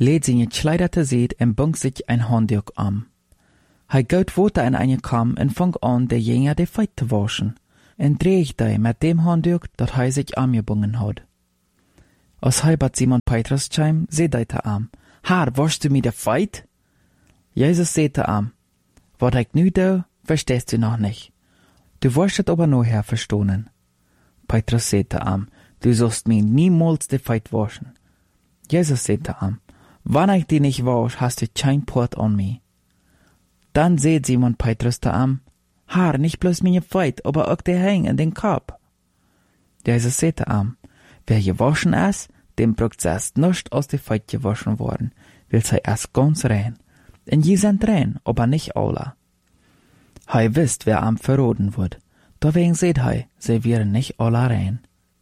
A: lädt seine Kleider te seed en bungt sich ein Handdoek am. Hij gaat water in eine kam en fangt an, de Jünger de Feit te waschen, en dreigt hij met dem Handdoek dat hij zich amgebungen had. Als hij bat Simon Petrus kwam, zei hij te am, Haar, waschst du mir de Feit? Jesus zei te am, wat ik nu doe, verstehst du noch nicht. Du wirst het aber nachher verstohnen. Petrus zei te am, du sollst mir niemals de Feit waschen. Jesus zei te am, wann ich die nicht wasch, hast du kein Port an mir. Dann seht Simon Petrus te am, Haar, nicht bloß meine Feit, aber auch der Häng in den Kopf. Jesus zei te am, wer gewaschen ist, dem braucht erst nicht aus der Feit gewaschen worden, will sei erst ganz rein. Und je sind rein, aber nicht alle. Hei wisst, wer am verroden wird, deswegen seht hei, sie wären nicht alle rein.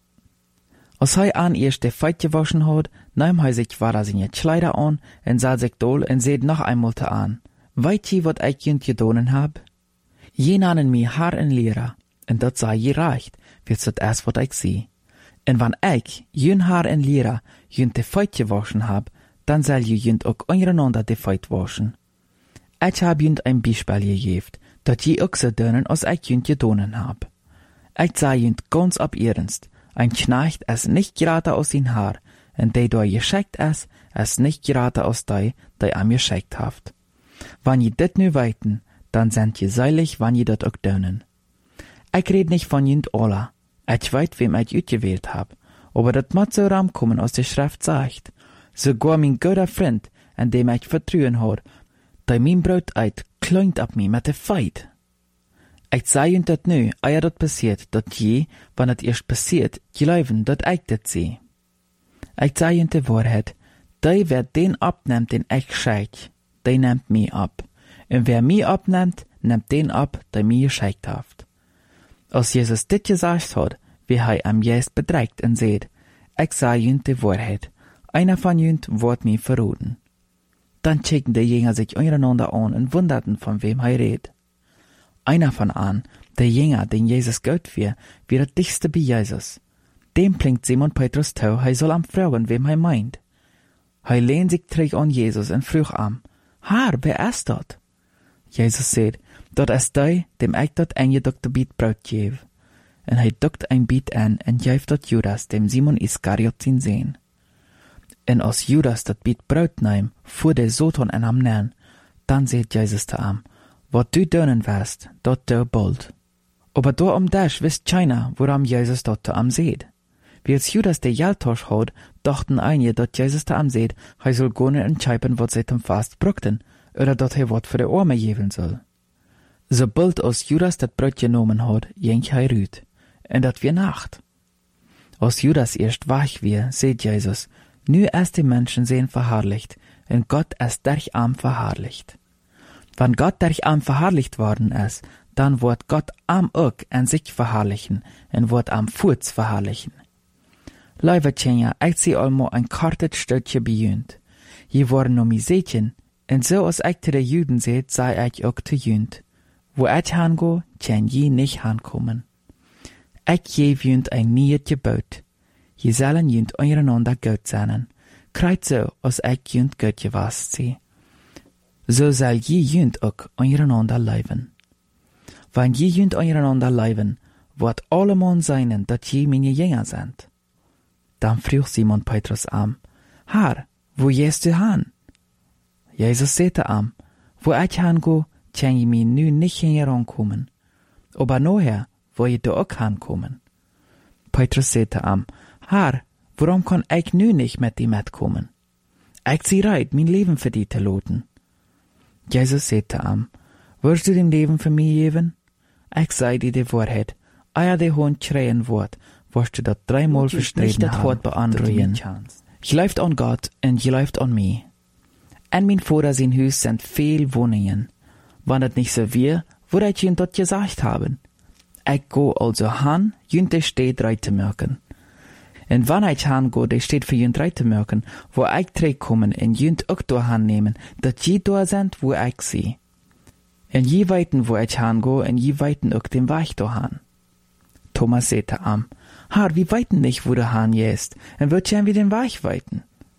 A: Als hei an erst der Feit gewaschen hat, nahm hei sich weiter seine Kleider an, und sah sich doll und seht noch einmal te an. Weißt je, wat ich jünt gedonen hab? Je nannen mi Haar en Lehrer, und dat sei je reicht, willst dat erst wat ich sieh. Und wann ich jün Haar en Lehrer jünt de Feit gewaschen hab, dann soll je jünt auch untereinander de Feit waschen. Ich hab jünt ein Beispiel gegeben, dat je auch so dönen, als ich jünt gedonen hab. Ich sei jünt ganz ab ernst, ein Knecht es nicht gerade aus den Haar, und der da geschickt es nicht gerade aus der am geschickt haft. Wann je dit nu weiten, dann sind je seilig, wann je dat auch dönen. Ich red nicht von jünt alla, ich weit, wem ich utgewählt hab, aber dat mat so ramkommen aus der Schrift sagt. Sogar mein guter Freund, an dem ich vertrauen hat, der mein Brot eit, kleunt ab mir mit der Feit. Ich sei jünt dat nu, eier dat passiert, dat je, wann het erst passiert, geloven, dat ich dat seh. Ich sei jünt de Wahrheit, der wer den abnimmt, den ich scheich, der nimmt mich ab. Und wer mich abnimmt, nimmt den ab, der mich gescheikt haft. Als Jesus dit gesagt hat, wie er am Jesus bedreigt und seht, ich sei jünt de Wahrheit, einer von jünt wird mich verroden. Dann checken die Jünger sich untereinander an und wunderten, von wem er redet. Einer von an, der Jünger, den Jesus Gott wir der dichtste bei Jesus. Dem blinkt Simon Petrus tau, er soll am fragen, wem er meint. Er lehnt sich träg an Jesus und frug am, Haar, wer ist dat? Jesus sagt, dat ist der, dem ich dat eingedruckte Biet Brot gebe. Und er duckt ein Biet an und geift dat Judas, dem Simon Iskariot sin sehen. Und als Judas dat Biet Brot nahm, fuhr der Satan an am Nahen, dann seht Jesus te am, wat du dönen wirst, dat du bald. Aber da das wisst keiner, woran Jesus dat te am seht. Wie als Judas der Jaltosch hat, dachten einige, dat Jesus te am seht, er soll gonen entscheiden, wat sie dem Fast brückten, oder dat er wat für die Arme geben soll. Sobald als Judas dat Brot genommen hat, ging er rüt, und dat wir Nacht. Als Judas erst wach wir, seht Jesus, nu erst die Menschen sehen verherrlicht, und Gott ist durch am verherrlicht. Wenn Gott durch am verherrlicht worden ist, dann wird Gott am auch an sich verherrlichen, und wird am Furz verherrlichen. Lieve Tjenja, ich seh allemaal ein kartet Stückchen bejünt. Je worden no mi Sätchen, und so als ich zu den Juden seht, sei ich auch zu jünt. Wo ich hango, kann je nicht hankommen. Ich je jünt ein nieuw Gebot. Je sollen jünt untereinander Gott sein. Kreut so, als ich jünt Gott gewast sie. So soll je jünt auch untereinander leben. Wenn je jünt untereinander leben, wird allemal sein, dat je meine Jünger sind. Dann frug Simon Petrus am, Haar, wo gehst du han? Jesus sagte am, wo ich hango, kann ich mir nu nicht herankommen. Aber nachher, wo ich da auch hankommen. Petrus sagte am, Haar, warum kann ich nu nicht mit dir mitkommen? Ich sie reit, mein Leben für die zu loten. Jesus sagte am, wirst du dein Leben für mich geben? Ich sei dir die Wahrheit, eier der Hund schreien wird, wirst du das 3-mal verstreten haben, beandruien. Je läuft an Gott und je läuft an mich. In mein Vater sein Haus sind viel Wohnungen. Wenn das nicht so wäre, würde ich ihnen das gesagt haben. Ich go also han, jünt der steht drei zu merken. Und wenn ich han go, der steht für jünt drei zu merken, wo ich drei kommen und jünt auch da han nehmen, dass je da sind, wo ich sie. Und je weiten, wo ich han go, und je weiten auch den Weg da han. Thomas sagte am, Haar, wie weiten nicht, wo der Hahn jest, und wird ja wie den Weich weiten.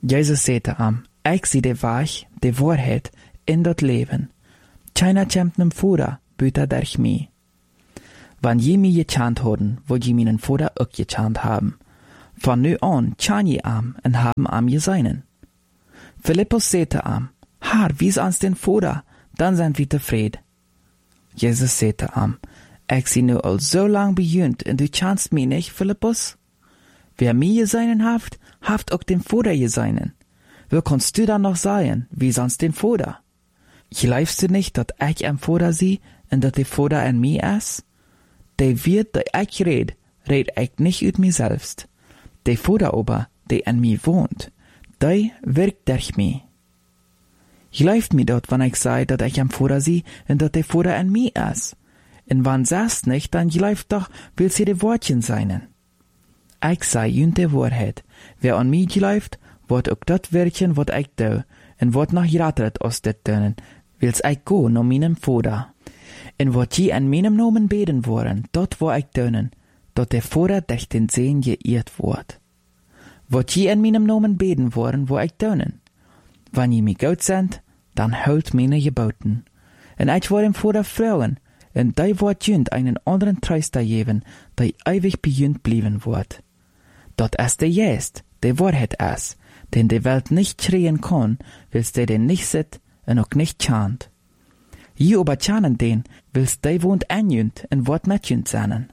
A: Jezus zei am, ik zie de weg, de waarheid in dat leven. China kämpt nem Vader, buiten durch mij. Wanneer je mij gechant hadden, wordt je mijn Vader ook gechant haben. Van nu an chan je am en haben am je seinen. Philippus zei am, Herr, wies ons den Vader, dan zijn we tevreden. Jezus zei am, ik zie nu al zo lang bejunt en du chanst mij niet, Philippus? Wer mir geseinen haft auch den Vader geseinen. Wo kannst du dann noch sein, wie sonst den Vader? Glaubst du nicht, dat ich am Vader sie und dat der Vader an mir ist? Der wird, der ich red ich nicht ut mir selbst. Der Vader aber, der an mir wohnt, der wirkt durch mich. Glaubt mir dort, wenn ich sei, dat ich am Vader sie und dat der Vader an mir ist. Und wann sagst nicht, dann glaubt doch, will sie die Wortchen seinen. Ich sei jünt de Wahrheit. Wer an mich glaubt, wird auch dat werken, wat ich do, en wird noch ratret aus det tönen, wils ich go no meinem Vader. En wat je an meinem Namen beten worden, dort wo ich tönen, dort der Vader durch den Sehen geirrt wird. Wat je an meinem Namen beten worden, wo ich tönen. Wann je mich gut sind, dann hört meine Geboten. En ich will dem Vader fragen, en die wird jünt einen anderen Tröster geben, der ewig bejünt blieben wird. Dort ist der Geist, der Wahrheit ist, den die Welt nicht schreien kann, willst der den nicht sieht und auch nicht chant. Je aber chanen den, willst der wohnt anjünt und wird mit jünt sein.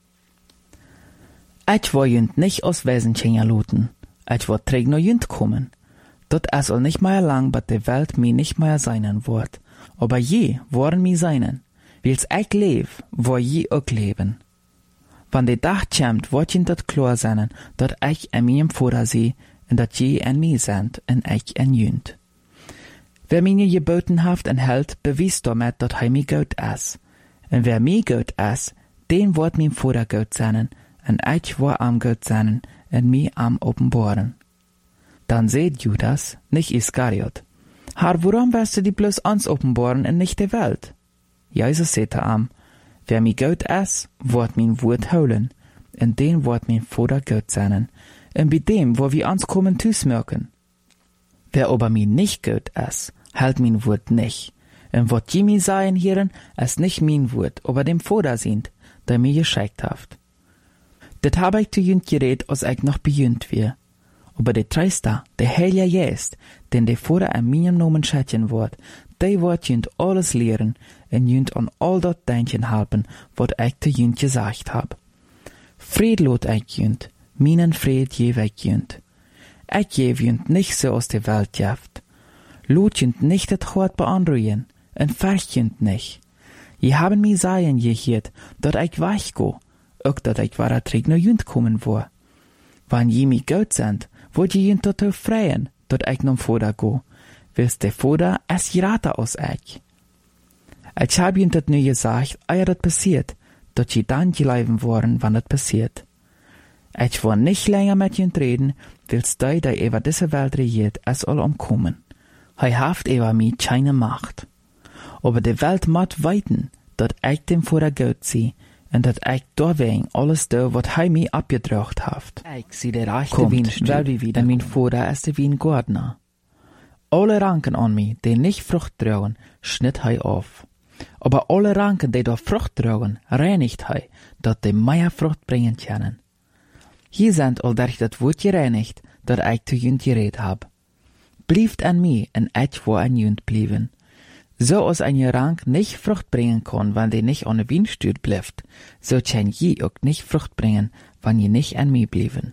A: Ich will jünt nicht aus Wesenchen luten, ich will träg no jünt kommen. Dort ist all nicht mehr lang, but die Welt mir nicht mehr seinen wird, aber je wollen mir seinen, wils ich leb, wo je auch leben. Wann der Tag kommt, wird jünt dat klar sein, dat ich an meinem Vater sehe, und dat je an mir sind, und ich an jünt. Wer mir geboten haft und hält, beweist damit, dat mir gut ist. Und wer mir gut ist, den wird mein Vater gut sein, und ich wird am gut sein, und mir am offenbaren. Dann seht Judas, nicht Iskariot, Herr, warum wirst du die bloß uns offenbaren und nicht der Welt? Jesus sagte am, wer mir gut ist, wird mein Wort holen, und den wird mein Vater gut sein, und bei dem, wo wir uns kommen, zusmerken. Wer aber mir nicht gut ist, hält mein Wort nicht, und wat je mir sagen hieren, ist nicht mein Wort, aber dem Vater sind, der mir geschickt hat. Das habe ich zu jünt geredet, als ich noch bejünt wir. Aber der Tröster, der Heilige Geist, den der Vater an meinem Namen schicken wird, der wird jünt alles lehren und jünt an all dat denken haben, wat ich zu jünt gesagt hab. Fried lot ich jünt, meinen Fried geb ich jünt. Ich geb jünt nicht so aus der Welt jaft. Lot jünt nicht das Hort beanruhen, und färcht jünt nicht. Je haben mir sagen gehört, dat ich weich go, auch dat ich wahrer träg no jünt kommen wo. Wann je mi gut sind, wollt je jünt dazu freien, dat ich nom Vater go, wils der Vater es gerate aus ich. Ich hab jünt dat nu gesagt, eer dat passiert, dat je dann geleiben worden, wann dat passiert. Ich will nicht länger mit jünt reden, wils der über diese Welt regiert, es soll umkommen. Haft über mi keine Macht. Aber die Welt mat weiten, dat ich dem Vater gut sie, und dat ich deswegen alles do, wat mir abgedrückt haft. Ich sie der rechte Wienstück, und mein Vater ist der Wiengardner. Alle Ranken an mi, die nicht Frucht tragen, schnitt auf. Aber alle Ranken, die doch Frucht tragen, reinigt dat die mehr Frucht bringen können. Hier sind all durch das Wort gereinigt, dat ich zu jünt geredet hab. Blieft an mir, und ich wo an jünt blieben. So als ein Rank nicht Frucht bringen kann, wenn die nicht an der Wienstück bleibt, so kann je auch nicht Frucht bringen, wenn je nicht an mir blieben.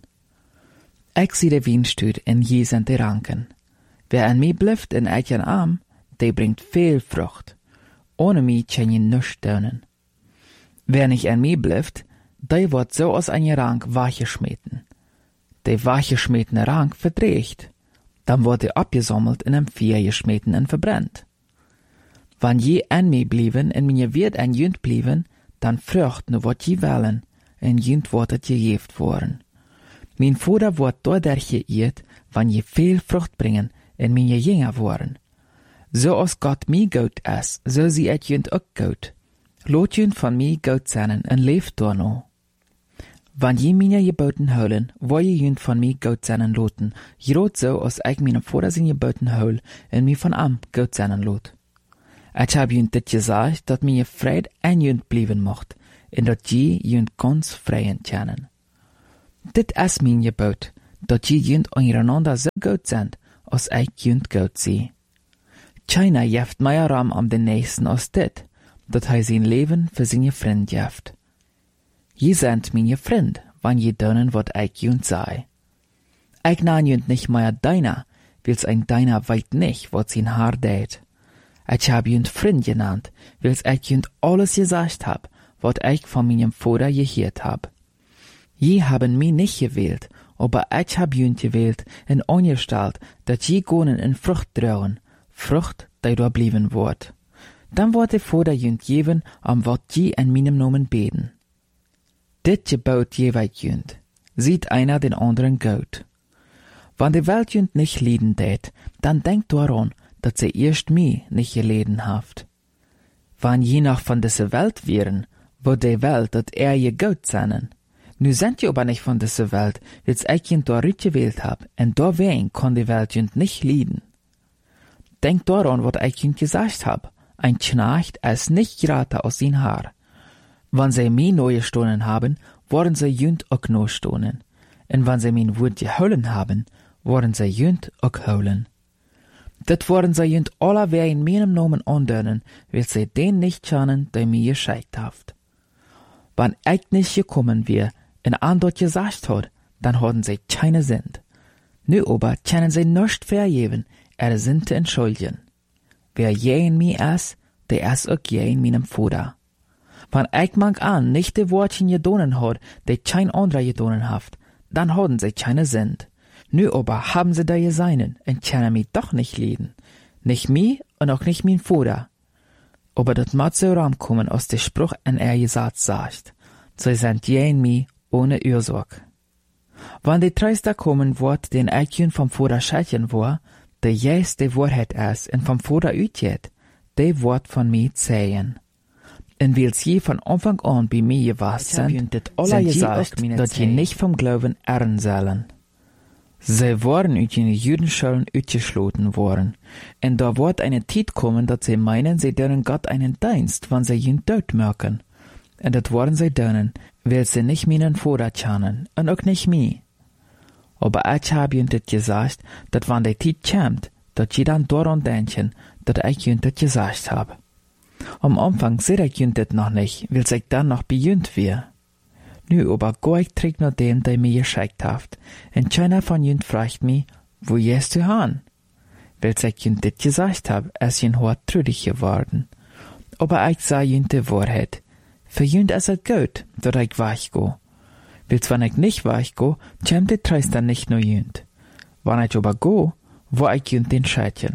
A: Ich sehe der Wienstück, und je sind die Ranken. Wer an mir bleibt und ich an Arm, der bringt viel Frucht. Ohne mich kann je nichts tun. Wer nicht an mir bleibt, der wird so aus ein Rank wachgeschmeten. Der wachgeschmetene Rank verdreht. Dann wird er abgesammelt in einem Feuer geschmeten und verbrennt. Wenn je an mir blieben und mir wird ein jünt blieben, dann frucht nur wat je wollen, und jünt wird het gegeft worden. Mein Vater wird dadurch geirrt, wenn je viel Frucht bringen und mir jünger worden. So als Gott mir gut ist, so sie et jünt auch gut. Lot jünt von mir gut sein und lebt da noch. Wann je meine geboten holen, wo je jünt von mir Gott seinen loten, jrot so, als ich meinem Vater sein geboten hol, en mir von am Gott seinen lot. Ich hab jünt dit gesagt, dat mir Fried en jünt blieben mocht, en dat je jünt ganz freien tjanen. Dit is mein gebot, dat je jünt ondereinander so gut sind, als ich jünt gut sie. Keiner jeft mehr Ram am den Nächsten als dit, dat hij sein Leben für seine Freund jeft. Je sind meine Freund, wann je dönen, wat ich jünt sei. Ich nan jünt nicht mehr deiner, wils ein deiner weit nicht, wat sein Haar dät. Ich hab jünt Freund genannt, wils ich jünt alles gesagt hab, wat ich von meinem Vater gehört hab. Je haben mich nicht gewählt, aber ich hab jünt gewählt en angestalt, dat je gonen in Frucht drauen, Frucht, die da blieben wird. Dann wird der Vater jünt geben, am wat je in meinem Namen beten. Dit gebot je weit jünt, sieht einer den anderen gut. Wann die Welt jünt nicht lieden tät, dann denkt daran, dass sie erst mich nicht geleden haft. Wann je noch von dieser Welt wären, wird die Welt, dat je gut seinen. Nu sind je aber nicht von dieser Welt, wils ich jünt da gewählt hab, en da wen kann die Welt jünt nicht lieden. Denkt daran, wat ich jünt gesagt hab, ein Knecht ist nicht gerade aus sein Haar. Wann sie mir neue Stunden haben, worden sie jünt auch no Stunden. Und wann sie mein Wort geholen haben, worden sie jünt auch holen. Dat worden sie jünt alle wer in meinem Namen andönen, will sie den nicht schannen, der mir gescheit haft. Wann ich nicht gekommen wär, und an dort gesagt hat, dann hatten sie keine Sinn. Nu aber können sie nicht vergeben, sind zu entschuldigen. Wer je in mir ist, der ist auch je in meinem Vater. Wenn ich mag an nicht die Wortchen gedonen hat, die kein anderer gedonen haft, dann haben sie keine Sinn. Nu aber haben sie da seinen und können mich doch nicht leiden. Nicht mir und auch nicht mein Vater. Aber das mag so rankommen, aus der Spruch an gesagt sagt. Sie sind je in mir ohne Ursache. Wenn die Treister kommen wird, den ich vom Vater schätzen war, der jes die Wahrheit ist und vom Vater utgeht, der wird von mir zählen. Und weil sie von Anfang an bei mir gewesen sind sie gesagt, dass sie nicht vom Glauben ehren sollen. Sie waren aus den Judenschulen ausgeschlossen worden, und da wird eine Zeit kommen, dass sie meinen, sie dürfen Gott einen Dienst, wenn sie ihn tot merken. Und das werden sie dürfen, weil sie nicht meinen Vater kennen, und auch nicht mich. Aber ich habe ihnen das gesagt, dass wenn die Zeit kommt, dass sie dann daran denken, dass ich ihnen das gesagt habe. Am Anfang sehe ich ihnen das noch nicht, weil ich dann noch bei ihnen wäre. Nu aber geh ich zurück nach dem, der mir geschickt hat, und keiner von ihnen fragt mich, wo gehst du hin? Weil ich ihnen das gesagt habe, ist ihnen hart traurig geworden. Aber ich sage ihnen die Wahrheit. Für ihnen ist es gut, dass ich weggehe. Weil wenn ich nicht weggehe, kommt die Treister nicht nur ihnen. Wenn ich aber gehe, wo ich ihnen den schätzen.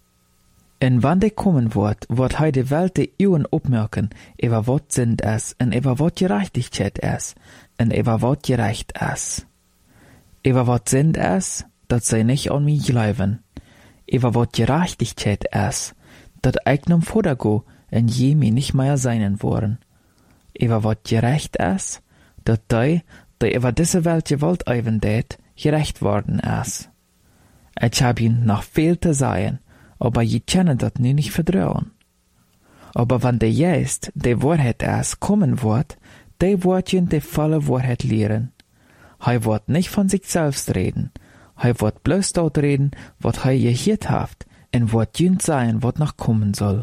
A: Und wann der kommen wird heute die Welt die Augen aufmerken, über was Sinn ist, und über was Gerechtigkeit ist, und über was gerecht ist. Über was Sinn ist, dass sie nicht an mich glauben. Über was Gerechtigkeit ist, dass ich nun vordergehe, und je mir nicht mehr seinen wollen. Über was gerecht ist, dass die über diese Welt gewollt eiven tät, gerecht worden ist. Ich hab ihnen noch viel zu sagen, aber je können das nu nicht vertrauen. Aber wenn der Geist, die Wahrheit ist, kommen wird, der wird ihnen die volle Wahrheit lehren. Er wird nicht von sich selbst reden, er wird bloß dort reden, was er gehört hat, und wird ihnen sagen, was noch kommen soll.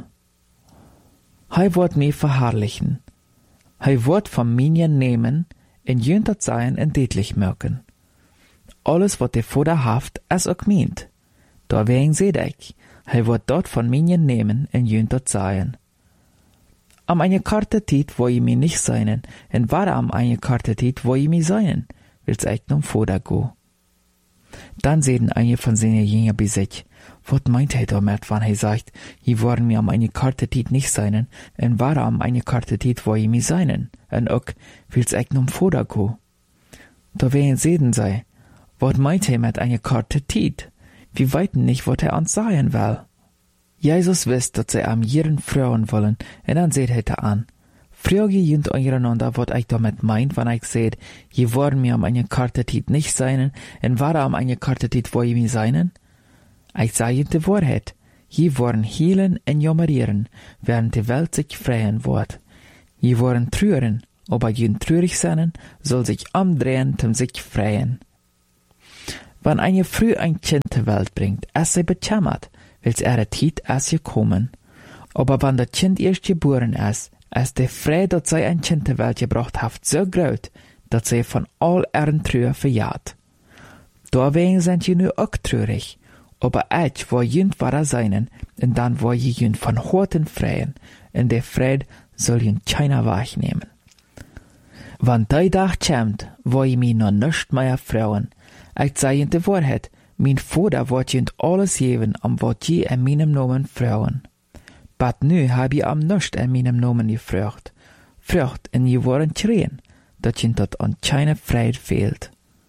A: Er wird mich verherrlichen. Er wird von mir nehmen, und ihnen das sein und deutlich merken. Alles, was der Vater hat, ist auch meint. Deswegen seht ich, er wird dort von mir nehmen und ihnen das sein. Am eine Karte Zeit, wo ich mich nicht seinen, und war am eine Karte Zeit, wo ich mich seinen, will's ich nun Vater go. Dann sehen einige von seinen Jüngern bei sich, was meint er damit, wenn er sagt, hier waren mir am eine Karte Zeit nicht seinen, und war am eine Karte Zeit, wo ich mich seinen, und auch, will's ich nun Vater go. Da werden sehen sie, was meint er mit eine Karte Zeit? Wir weiten nicht, was er uns sagen will. Jesus wisst, dass sie am jeden Frauen wollen, und dann seht er an, Frag je junt ondereinander wat ik damit meint, wanneer ik zeg, je worden mir am eine Karte tijd nicht seinen, en waar am eine Karte tijd wo je mir seinen? Ich sage je de Wahrheit, je worden heelen en jammerieren, während die Welt sich freien wird. Je worden trüren, aber je trürig sein, soll sich umdrehen, sich freien. Wann eine früh ein Kind zur Welt bringt, es sie bechammert, wils ihre Zeit es gekommen. Aber wenn das Kind erst geboren ist der Freude, dass sie ein Kind zur Welt gebracht hat, so groß, dass sie von all ihren Trühe verjaht. Deswegen sind je nu auch trürig, aber ich wo jünd war seinen, und dann wo je jünd von Horten freien, und der Freude soll jünd keiner wahrnehmen. Wann der Tag kommt, wo je mir noch nicht mehr freuen, ich sage jünd die Wahrheit, mein Vater wird jünd alles geben, wat je in meinem Namen freuen. But nu hab je am nicht in meinem Namen gefrucht, en je worden schreien, dat jünd dat an keine Freude fehlt.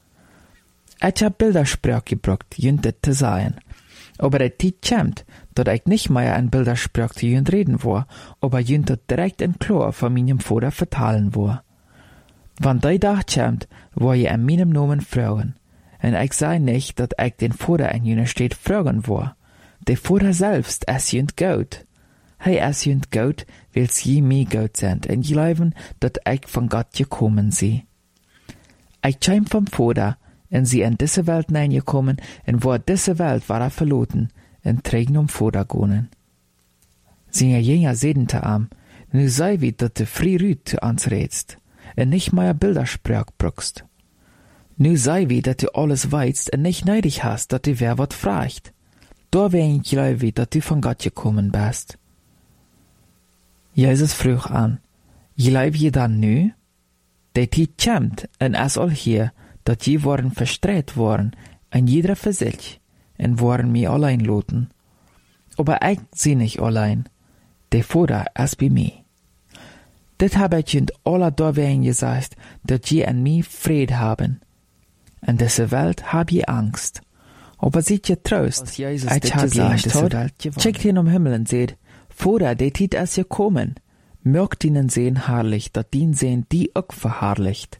A: Ich hab Bildersprach gebraucht, jünd dit zu sagen, aber der Zeit kommt, dat ich nicht mehr ein Bildersprach zu jünd reden war, aber jünd dat direkt in klar von meinem Vater vertalen war. Wann der Tag kommt, wo je in meinem Namen fragen, und ich sage nicht, dass ich den Vater in jener Stadt fragen war. Der Vater selbst ist jünd gut. Hij ist jünd gut, weil sie mir gut sind, und glauben, dass ich von Gott gekommen sie. Ich kam vom Vater, und sie in diese Welt hineingekommen, und wo diese Welt war verloren, und trägen Vater gehen. Sie jünger sehen zu am, nu sei wie, dass du frei rüt zu uns redst, und nicht mehr Bildersprach brauchst. Nu sei wie, dass du alles weißt und nicht neidig hast, dass du wer wat fragt. Deswegen glaube ich, dass du von Gott gekommen bist. Jesus frug an, glaub je dann nu? Der Zeit kommt, und es all hier, dass je worden verstreut worden, und jeder für sich, und worden mir allein loten. Aber ich sie nicht allein, der Vater ist bei mir. Dit hab ich in aller Dorwegen gesagt, dass je an mir Fried haben. In dieser Welt hab je Angst. Aber seht je Trost, ich hab je in dieser Welt. Checkt hin Himmel und seht, Vater, der Tit ist gekommen. Mögt ihnen sehen herrlich, dat dien sehen die auch verherrlicht.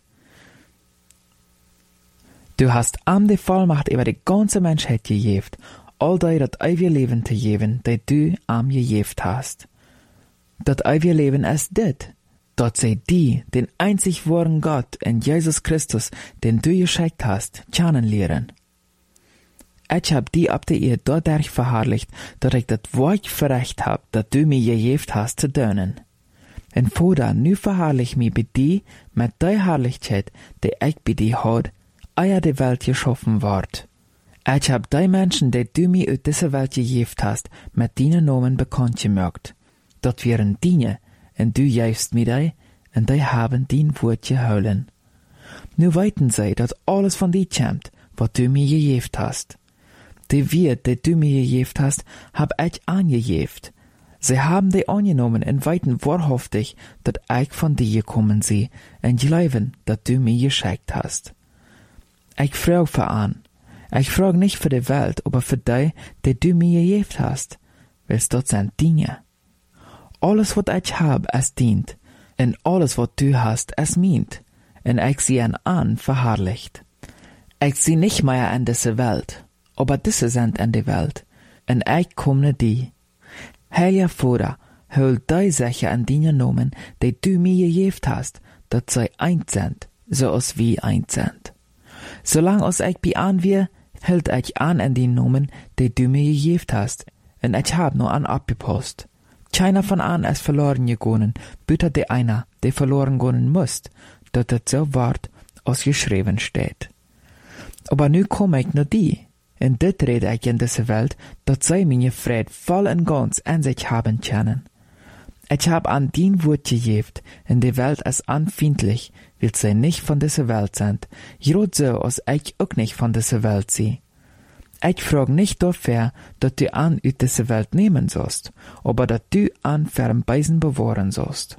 A: Du hast am die Vollmacht über die ganze Menschheit gegeben, all die dat ewige Leben zu geben, die du am gegeben hast. Dat ewige Leben ist dit, dat sie die, den einzig wahren Gott in Jesus Christus, den du geschickt hast, kennenlernen. Ich hab die ab der Ehe dadurch verherrlicht, dass ich das Wort verrecht hab, dat du mir gegeben hast zu dienen. Und Vater, nu verherrlich mich bei dir mit der Herrlichkeit, die ich bei dir hat, ehe die Welt geschaffen ward. Ich hab die Menschen, die du mir aus dieser Welt gegeben hast, mit deinen Namen bekannt gemacht. Dat wären deine, und du gibst mir die, und die haben dein Wort geholen. Nu weiten sie, dass alles von dir kommt, was du mir gegeben hast. Die Wort, die du mir gegeben hast, hab ich angegeben. Sie haben die angenommen und weiten wahrhaftig, dass ich von dir gekommen sie, und glauben, dass du mir geschickt hast. Ich frage für an. Ich frage nicht für die Welt, aber für die, die du mir gegeben hast, weil's dort sind Dinge. Alles, was ich hab, ist dient, und alles, was du hast, ist meint, und ich sie an verherrlicht. Ich sie nicht mehr in diese Welt, aber diese sind in die Welt, und ich komme die. Heiliger Vater, hol die Sache an deinen Namen, die du mir gegeben hast, dass sie eins sind, so als wir eins sind. Solange als ich bei an wir, hält ich an den Namen, die du mir gegeben hast, und ich hab nur an abgepasst. Keiner von an ist verloren gegangen, bitte der einer, der verloren gehen muss, dass das so ward, als geschrieben steht. Aber nu komme ich nur die. Und dit rede ich in dieser Welt, dass sie meine Fried voll und ganz an sich haben können. Ich hab an dein Wort gegeben, und die Welt ist anfindlich, weil sie nicht von dieser Welt sind, gerade so, als ich auch nicht von dieser Welt sie. Ich frage nicht dafür, dass du an aus dieser Welt nehmen sollst, aber dass du an fern Beisen bewahren sollst.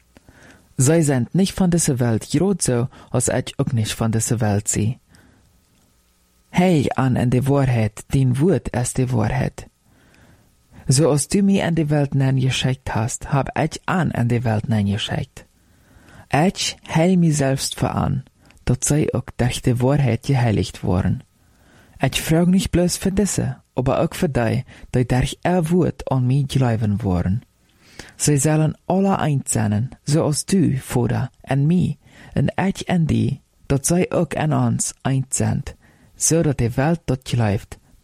A: Sie sind nicht von dieser Welt, gerade so, als ich auch nicht von dieser Welt sie. Hey an in die Wahrheit, dein Wort ist die Wahrheit. Zoals du mij in de wereld geschickt hast, hab ich an de wereld geschickt. Ich heil mich selbst für an, dat zij ook durch de Wahrheit geheiligt worden. Ich frag nicht bloß für diese, aber auch für die, die durch Wort an mich glauben worden. Sie sollen alle eins sein, zoals du, Vater, en mich, en ich en die, dat zij ook en ons eins sind, so dat de Welt dat glaubt,